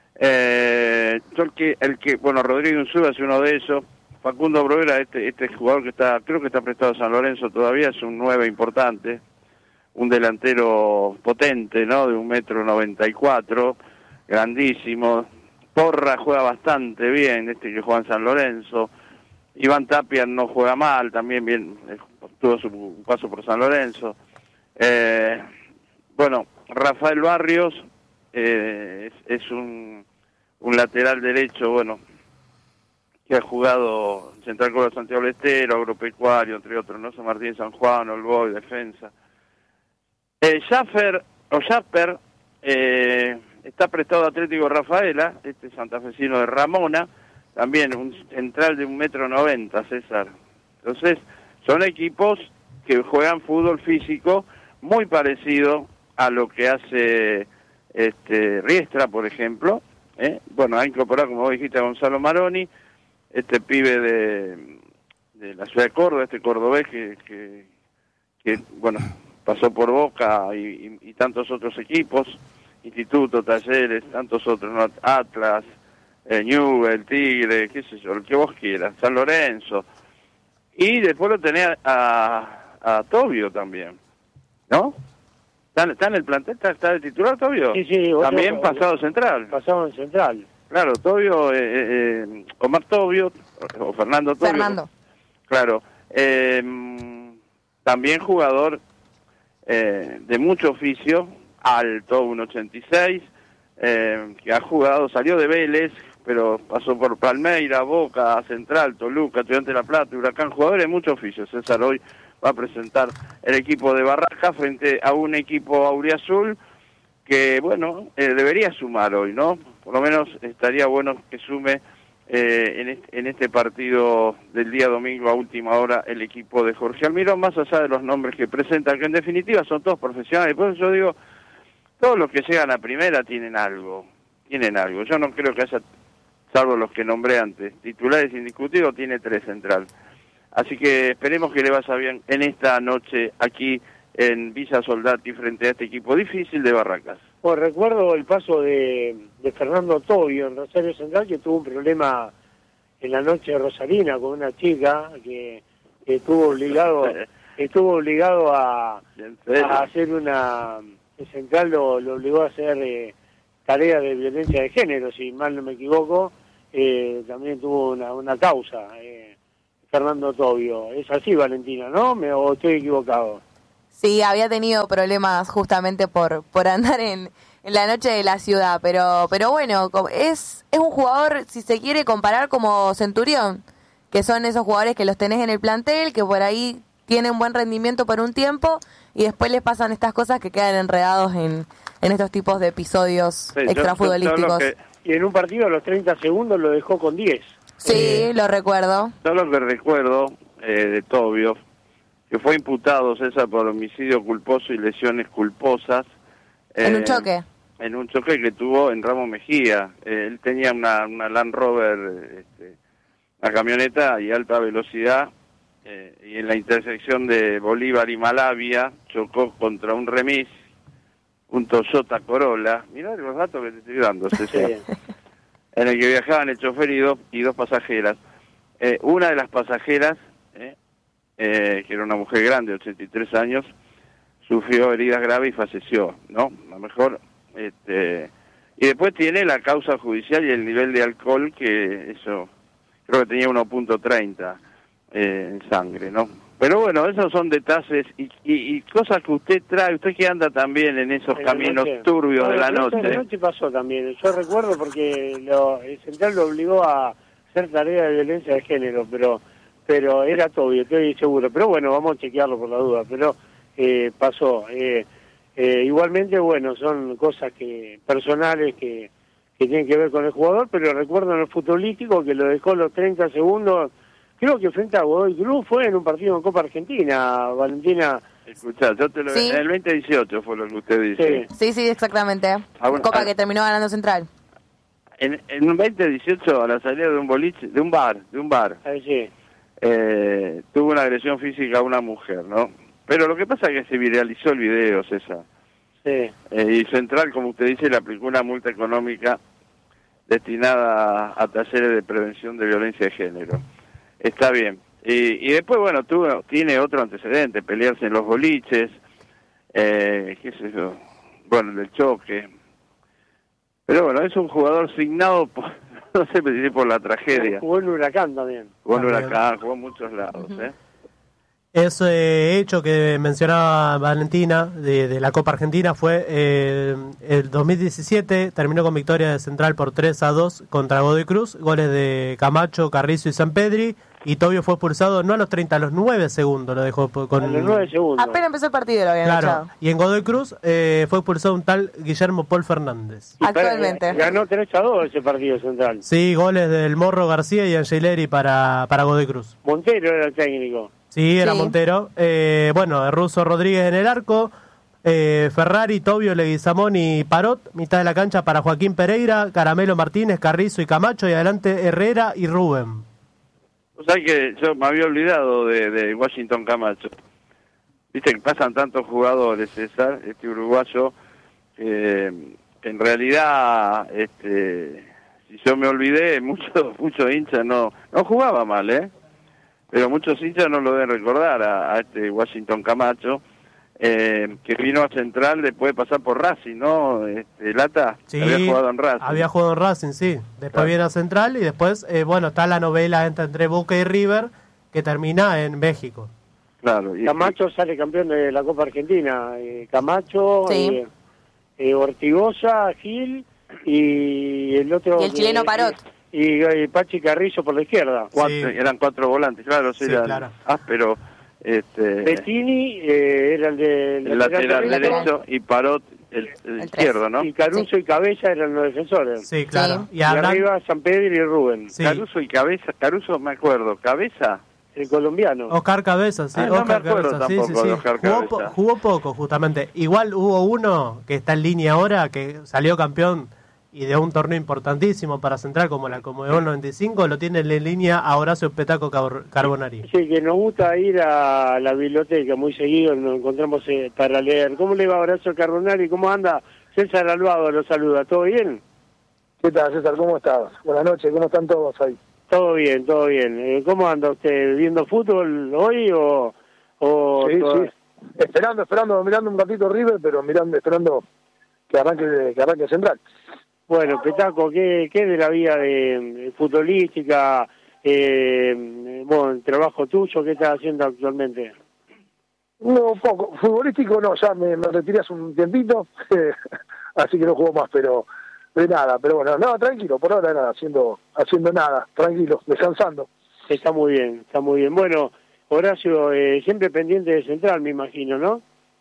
Eh, yo el que, el que, bueno, Rodrigo Unzuga es uno de esos. Facundo Bruera, este este jugador que está, creo que está prestado a San Lorenzo todavía, es un nueve importante. Un delantero potente, ¿no? De un metro noventa y cuatro, grandísimo. Porra juega bastante bien, este que juega en San Lorenzo. Iván Tapia no juega mal, también bien, eh, tuvo su paso por San Lorenzo. Eh, bueno, Rafael Barrios eh, es, es un, un lateral derecho, bueno, que ha jugado Central Córdoba, Santiago del Estero, Agropecuario, entre otros, ¿no? San Martín, San Juan, Olboy, Defensa. Eh, Schaffer, o Schaffer, eh, está prestado a Atlético Rafaela, este santafesino de Ramona, también un central de un metro noventa, César. Entonces, son equipos que juegan fútbol físico muy parecido a lo que hace este Riestra, por ejemplo. ¿eh? Bueno, ha incorporado, como vos dijiste, a Gonzalo Maroni, este pibe de, de la ciudad de Córdoba, este cordobés que, que, que bueno, pasó por Boca y, y, y tantos otros equipos, Instituto, Talleres, tantos otros, ¿no? Atlas, eh, Newell, Tigre, qué sé yo, el que vos quieras, San Lorenzo. Y después lo tenés a, a Tobio también, ¿no? ¿Está, está en el plantel? ¿Está, está de titular Tobio? Sí, sí. También otro, pasado central. Pasado en central. Claro, Tobio, eh, eh, Omar Tobio, o Fernando Tobio. Fernando. Claro. Eh, también jugador eh, de mucho oficio, alto, uno ochenta y seis, eh, que ha jugado, salió de Vélez, pero pasó por Palmeira, Boca, Central, Toluca, Estudiantes de La Plata, Huracán, jugadores de mucho oficio. César hoy va a presentar el equipo de Barraca frente a un equipo auriazul que, bueno, eh, debería sumar hoy, ¿no? Por lo menos estaría bueno que sume eh, en, este, en este partido del día domingo a última hora el equipo de Jorge Almirón, más allá de los nombres que presentan, que en definitiva son todos profesionales. Por eso yo digo, todos los que llegan a primera tienen algo, tienen algo. Yo no creo que haya, salvo los que nombré antes, titulares indiscutidos, tiene tres central. Así que esperemos que le vaya bien en esta noche aquí en Villa Soldati frente a este equipo difícil de Barracas. Pues recuerdo el paso de, de Fernando Tobio en Rosario Central, que tuvo un problema en la noche de Rosarina con una chica que, que estuvo obligado estuvo obligado a, a hacer una... El Central lo, lo obligó a hacer eh, tareas de violencia de género, si mal no me equivoco, eh, también tuvo una, una causa, eh, Fernando Tobio. Es así, Valentina, ¿no? ¿Me, o estoy equivocado? Sí, había tenido problemas justamente por por andar en, en la noche de la ciudad, pero pero bueno, es es un jugador, si se quiere comparar, como Centurión, que son esos jugadores que los tenés en el plantel, que por ahí tienen buen rendimiento por un tiempo y después les pasan estas cosas que quedan enredados en, en estos tipos de episodios sí, extrafutbolísticos. Que... Y en un partido a los treinta segundos lo dejó con diez. Sí, eh, lo recuerdo. Yo lo que recuerdo eh, de Tobio, que fue imputado, César, por homicidio culposo y lesiones culposas. Eh, ¿En un choque? En un choque que tuvo en Ramos Mejía. Eh, él tenía una, una Land Rover, este, una camioneta y alta velocidad, eh, y en la intersección de Bolívar y Malavia chocó contra un remis, un Toyota Corolla. Mirá los datos que te estoy dando, César. En el que viajaban el chofer y dos, y dos pasajeras. Eh, una de las pasajeras, eh, eh, que era una mujer grande, ochenta y tres años, sufrió heridas graves y falleció, ¿no? A lo mejor, este, y después tiene la causa judicial y el nivel de alcohol, que eso, creo que tenía uno punto treinta eh, en sangre, ¿no? Pero bueno, esos son detalles y, y, y cosas que usted trae, usted que anda también en esos en caminos noche. turbios no, de la noche. En la noche pasó también, yo recuerdo porque lo, el Central lo obligó a hacer tarea de violencia de género, pero pero era Tobio, estoy seguro. Pero bueno, vamos a chequearlo por la duda, pero eh, pasó. Eh, eh, igualmente, bueno, son cosas que personales que, que tienen que ver con el jugador, pero recuerdo en el futbolístico que lo dejó los treinta segundos. Creo que frente a Godoy Cruz fue en un partido en Copa Argentina, Valentina. Escuchá, yo te lo ¿Sí? En el veinte dieciocho fue lo que usted dice. Sí, sí, sí exactamente. Ah, bueno, Copa ah, que terminó ganando Central. En, en un veinte dieciocho, a la salida de un boliche, de un bar, de un bar, ah, sí. eh, tuvo una agresión física a una mujer, ¿no? Pero lo que pasa es que se viralizó el video, César. Sí. Eh, y Central, como usted dice, le aplicó una multa económica destinada a, a talleres de prevención de violencia de género. Está bien. Y, y después, bueno, tuvo, tiene otro antecedente, pelearse en los boliches, eh, qué sé yo, bueno, el choque. Pero bueno, es un jugador signado por, no sé si por la tragedia. Jugó en Huracán también. Jugó en También. Huracán, jugó en muchos lados, ¿eh? Ese hecho que mencionaba Valentina de, de la Copa Argentina fue eh, el dos mil diecisiete, terminó con victoria de Central por tres a dos contra Godoy Cruz, goles de Camacho, Carrizo y Sampedri, y Tobio fue expulsado no a los treinta, a los nueve segundos lo dejó con... A los nueve segundos. Apenas empezó el partido lo habían Claro, echado. y en Godoy Cruz eh, fue expulsado un tal Guillermo Paul Fernández. Y para- Actualmente. Ganó tres a dos ese partido Central. Sí, goles del Morro García y Angeleri para, para Godoy Cruz. Montero era el técnico. Sí, era Sí. Montero. Eh, bueno, Russo Rodríguez en el arco, eh, Ferrari, Tobio, Leguizamón y Parot, mitad de la cancha para Joaquín Pereira, Caramelo Martínez, Carrizo y Camacho, y adelante Herrera y Rubén. O sea que yo me había olvidado de, de Washington Camacho. Viste que pasan tantos jugadores, César, este uruguayo, que en realidad, este, si yo me olvidé, muchos muchos hinchas no no jugaba mal, ¿eh? Pero muchos hinchas no lo deben recordar a, a este Washington Camacho, eh, que vino a Central después de pasar por Racing, ¿no? Este, Lata, Sí, había jugado en Racing. Había jugado en Racing, sí. Después Claro. viene a Central y después, eh, bueno, está la novela esta entre Boca y River que termina en México. Claro. Y, Camacho sale campeón de la Copa Argentina. Eh, Camacho, Sí. eh, eh, Ortigosa, Gil y el otro... Y el chileno eh, Parot. Y, y Pachi Carrizo por la izquierda. cuatro, Sí. eran cuatro volantes, claro, sí, Sí, eran claro. áspero, este, Bettini eh, era el de el lateral derecho y Parot el, el El izquierdo, tres. ¿no? Y Caruso y Cabeza eran los defensores. Sí, claro. Sí. Y Y hablan- arriba San Pedro y Rubén, Sí. Caruso y Cabeza, Caruso me acuerdo, Cabeza, el colombiano. Oscar Cabeza, sí, Ah, no me Oscar acuerdo Cabeza, sí, sí, tampoco sí. de Oscar Jugó, Cabeza. po- jugó poco, justamente. Igual hubo uno que está en línea ahora, que salió campeón y de un torneo importantísimo para Central, como la Comebol noventa y cinco, lo tiene en línea a Horacio Petaco Car- Carbonari. Sí, que nos gusta ir a la biblioteca muy seguido, nos encontramos eh, para leer. ¿Cómo le va Horacio Carbonari? ¿Cómo anda? César Alvado lo saluda, ¿todo bien? ¿Qué tal, César? ¿Cómo estás? Buenas noches, ¿cómo están todos ahí? Todo bien, todo bien. Eh, ¿Cómo anda usted? ¿Viendo fútbol hoy o...? o Sí, toda- sí. Esperando, esperando, mirando un ratito River, pero mirando, esperando que arranque, que arranque Central. Bueno, Petaco, ¿qué, qué de la vida de, de futbolística? Eh, bueno, el trabajo tuyo, ¿qué estás haciendo actualmente? No, poco. Futbolístico no, ya me, me retiré hace un tiempito, así que no juego más, pero de nada. Pero bueno, no, tranquilo, por ahora nada, haciendo, haciendo nada, tranquilo, descansando. Está muy bien, está muy bien. Bueno, Horacio, eh, siempre pendiente de Central, me imagino, ¿no?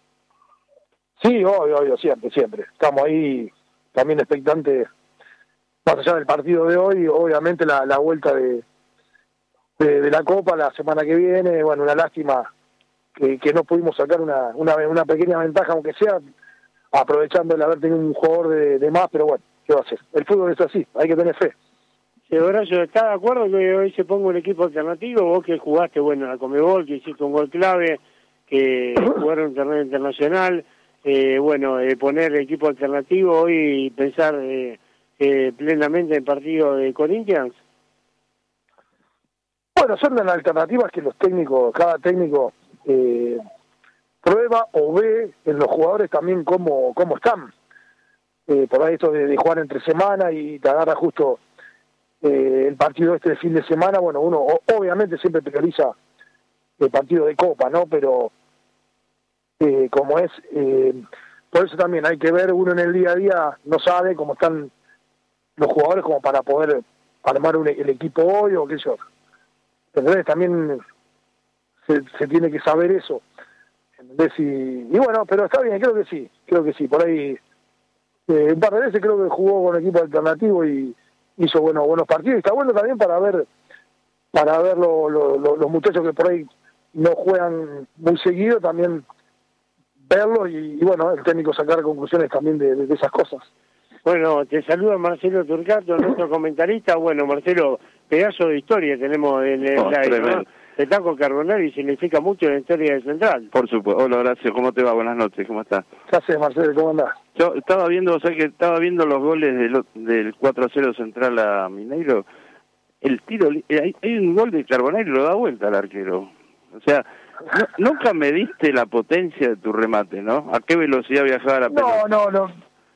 Sí, obvio, obvio, siempre, siempre. Estamos ahí también expectantes, más allá del partido de hoy, obviamente la, la vuelta de, de, de la Copa la semana que viene. Bueno, una lástima que, que no pudimos sacar una, una, una pequeña ventaja, aunque sea aprovechando el haber tenido un jugador de, de más, pero bueno, ¿qué va a hacer? El fútbol es así, hay que tener fe. Sí, Horacio, ¿estás de acuerdo que hoy se ponga un equipo alternativo? Vos que jugaste, bueno, en la Comebol, que hiciste un gol clave, que jugaron un torneo internacional, eh, bueno, eh, poner equipo alternativo hoy y pensar eh, eh, plenamente en el partido de Corinthians. Bueno, son las alternativas que los técnicos, cada técnico eh, prueba o ve en los jugadores también cómo, cómo están. Eh, por ahí esto de, de jugar entre semana y te agarra justo eh, el partido este de fin de semana. Bueno, uno o, obviamente siempre prioriza el partido de Copa, ¿no? Pero eh, como es, eh, por eso también hay que ver, uno en el día a día no sabe cómo están los jugadores como para poder armar un, el equipo hoy o qué sé yo. Entonces también se, se tiene que saber eso. ¿Entendés? Y, y bueno, pero está bien, creo que sí, creo que sí. Por ahí eh, un par de veces creo que jugó con equipo alternativo y hizo bueno, buenos partidos. Y está bueno también para ver para ver lo, lo, lo, los muchachos que por ahí no juegan muy seguido, también verlos y, y bueno, el técnico sacar conclusiones también de, de, de esas cosas. Bueno, te saluda Marcelo Turcato, nuestro comentarista. Bueno, Marcelo, pedazo de historia tenemos en el Oh, live, tremendo. ¿no? Petaco Carbonari significa mucho en la historia de Central. Por supuesto. Hola, Horacio, ¿cómo te va? Buenas noches, ¿cómo estás? ¿Qué haces, Marcelo? ¿Cómo andás? Yo estaba viendo, o sea que estaba viendo los goles del, del cuatro a cero Central a Mineiro. El tiro, li- hay, hay un gol de Carbonari y lo da vuelta al arquero. O sea, no- nunca mediste la potencia de tu remate, ¿no? ¿A qué velocidad viajaba la pelota? No, no, no.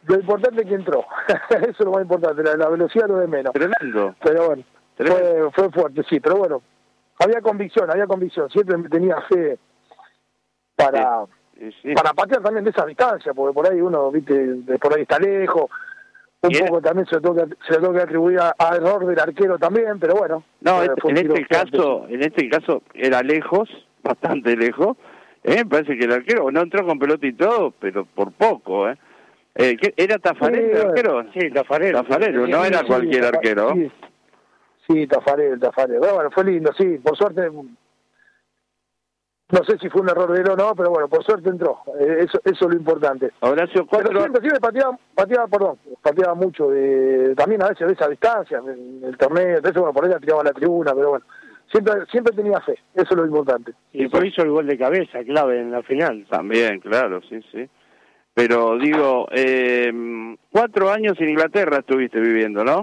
lo importante es que entró. Eso es lo más importante, la, la velocidad lo de menos. Tremendo. Pero bueno, fue, fue fuerte, sí, pero bueno, había convicción, había convicción, siempre tenía fe para, sí, sí. para patear también de esa distancia, porque por ahí uno, viste, de por ahí está lejos, un ¿Y poco era? también se lo tengo que, se lo tengo que atribuir a, a error del arquero también, pero bueno. No, eh, este, en este caso, en este caso era lejos, bastante lejos. Eh, me parece que el arquero no entró con pelota y todo, pero por poco, ¿eh? eh ¿qué, ¿Era Tafarel sí, el arquero? Sí, Tafarel. Tafarel, no sí, era sí, cualquier Tafa- arquero. Sí, sí, Tafarel, Tafarel. Bueno, bueno, fue lindo, sí, por suerte. No sé si fue un error de él o no, pero bueno, por suerte entró. Eh, eso, eso es lo importante. Horacio, Pero cuatro... siempre, siempre pateaba, pateaba, perdón, pateaba mucho, de, también a veces de esa distancia, en el torneo, entonces bueno, por ahí la tiraba a la tribuna, pero bueno, siempre siempre tenía fe, eso es lo importante. Y después hizo el gol de cabeza, clave en la final. También, claro, sí, sí. Pero digo, eh, cuatro años en Inglaterra estuviste viviendo, ¿no?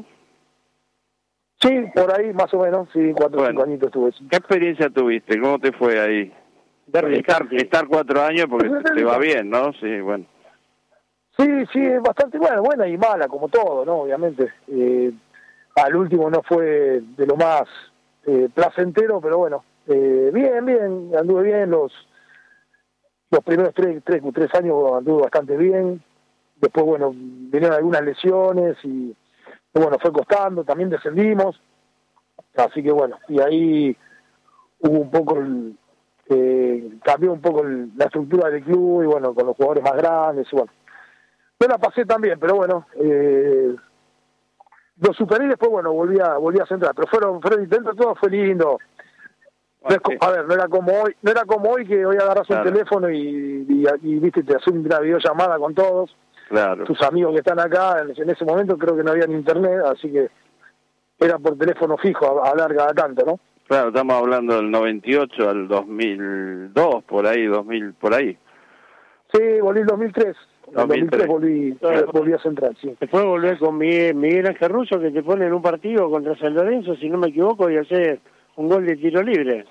Sí, por ahí más o menos, sí, cuatro o Bueno. cinco añitos estuve. ¿Qué experiencia tuviste? ¿Cómo te fue ahí? Estar, estar cuatro años porque te, te va bien, ¿no? Sí, bueno. Sí, sí, es bastante buena, buena y mala, como todo, ¿no? Obviamente. Eh, al último no fue de lo más eh, placentero, pero bueno, eh, bien, bien, anduve bien, los los primeros tres, tres, tres años anduve bastante bien, después, bueno, vinieron algunas lesiones y, y bueno, fue costando, también descendimos, así que bueno, y ahí hubo un poco el... Eh, cambió un poco el, la estructura del club y bueno, con los jugadores más grandes y bueno, yo la pasé también, pero bueno, eh, lo superé y después bueno, volví a, volví a centrar, pero fueron, fueron intentos, todo fue lindo. No es co- a ver, no era como hoy, no era como hoy que hoy agarras Claro. un teléfono y, y, y, viste, te haces una videollamada con todos, Claro. tus amigos que están acá, en, en ese momento creo que no había ni internet, así que era por teléfono fijo a, a hablar cada tanto, ¿no? Claro, estamos hablando del noventa y ocho al dos mil dos, por ahí, dos mil, por ahí. Sí, volví en dos mil tres. En dos mil tres. dos mil tres volví, eh, volví a centrar, sí. Después volver con Miguel, Miguel Ángel Russo, que te pone en un partido contra San Lorenzo, si no me equivoco, y hacer un gol de tiro libre.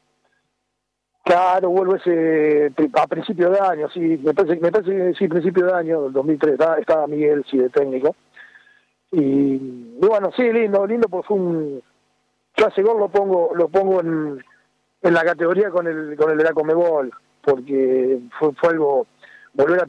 Claro, vuelvo ese a principio de año, sí, me parece, me parece que sí, principio de año, del dos mil tres, estaba, estaba Miguel, sí, de técnico. Y, y bueno, sí, lindo, lindo, porque fue un... Yo ese gol lo pongo lo pongo en, en la categoría con el con el de la Conmebol, porque fue, fue algo, volver a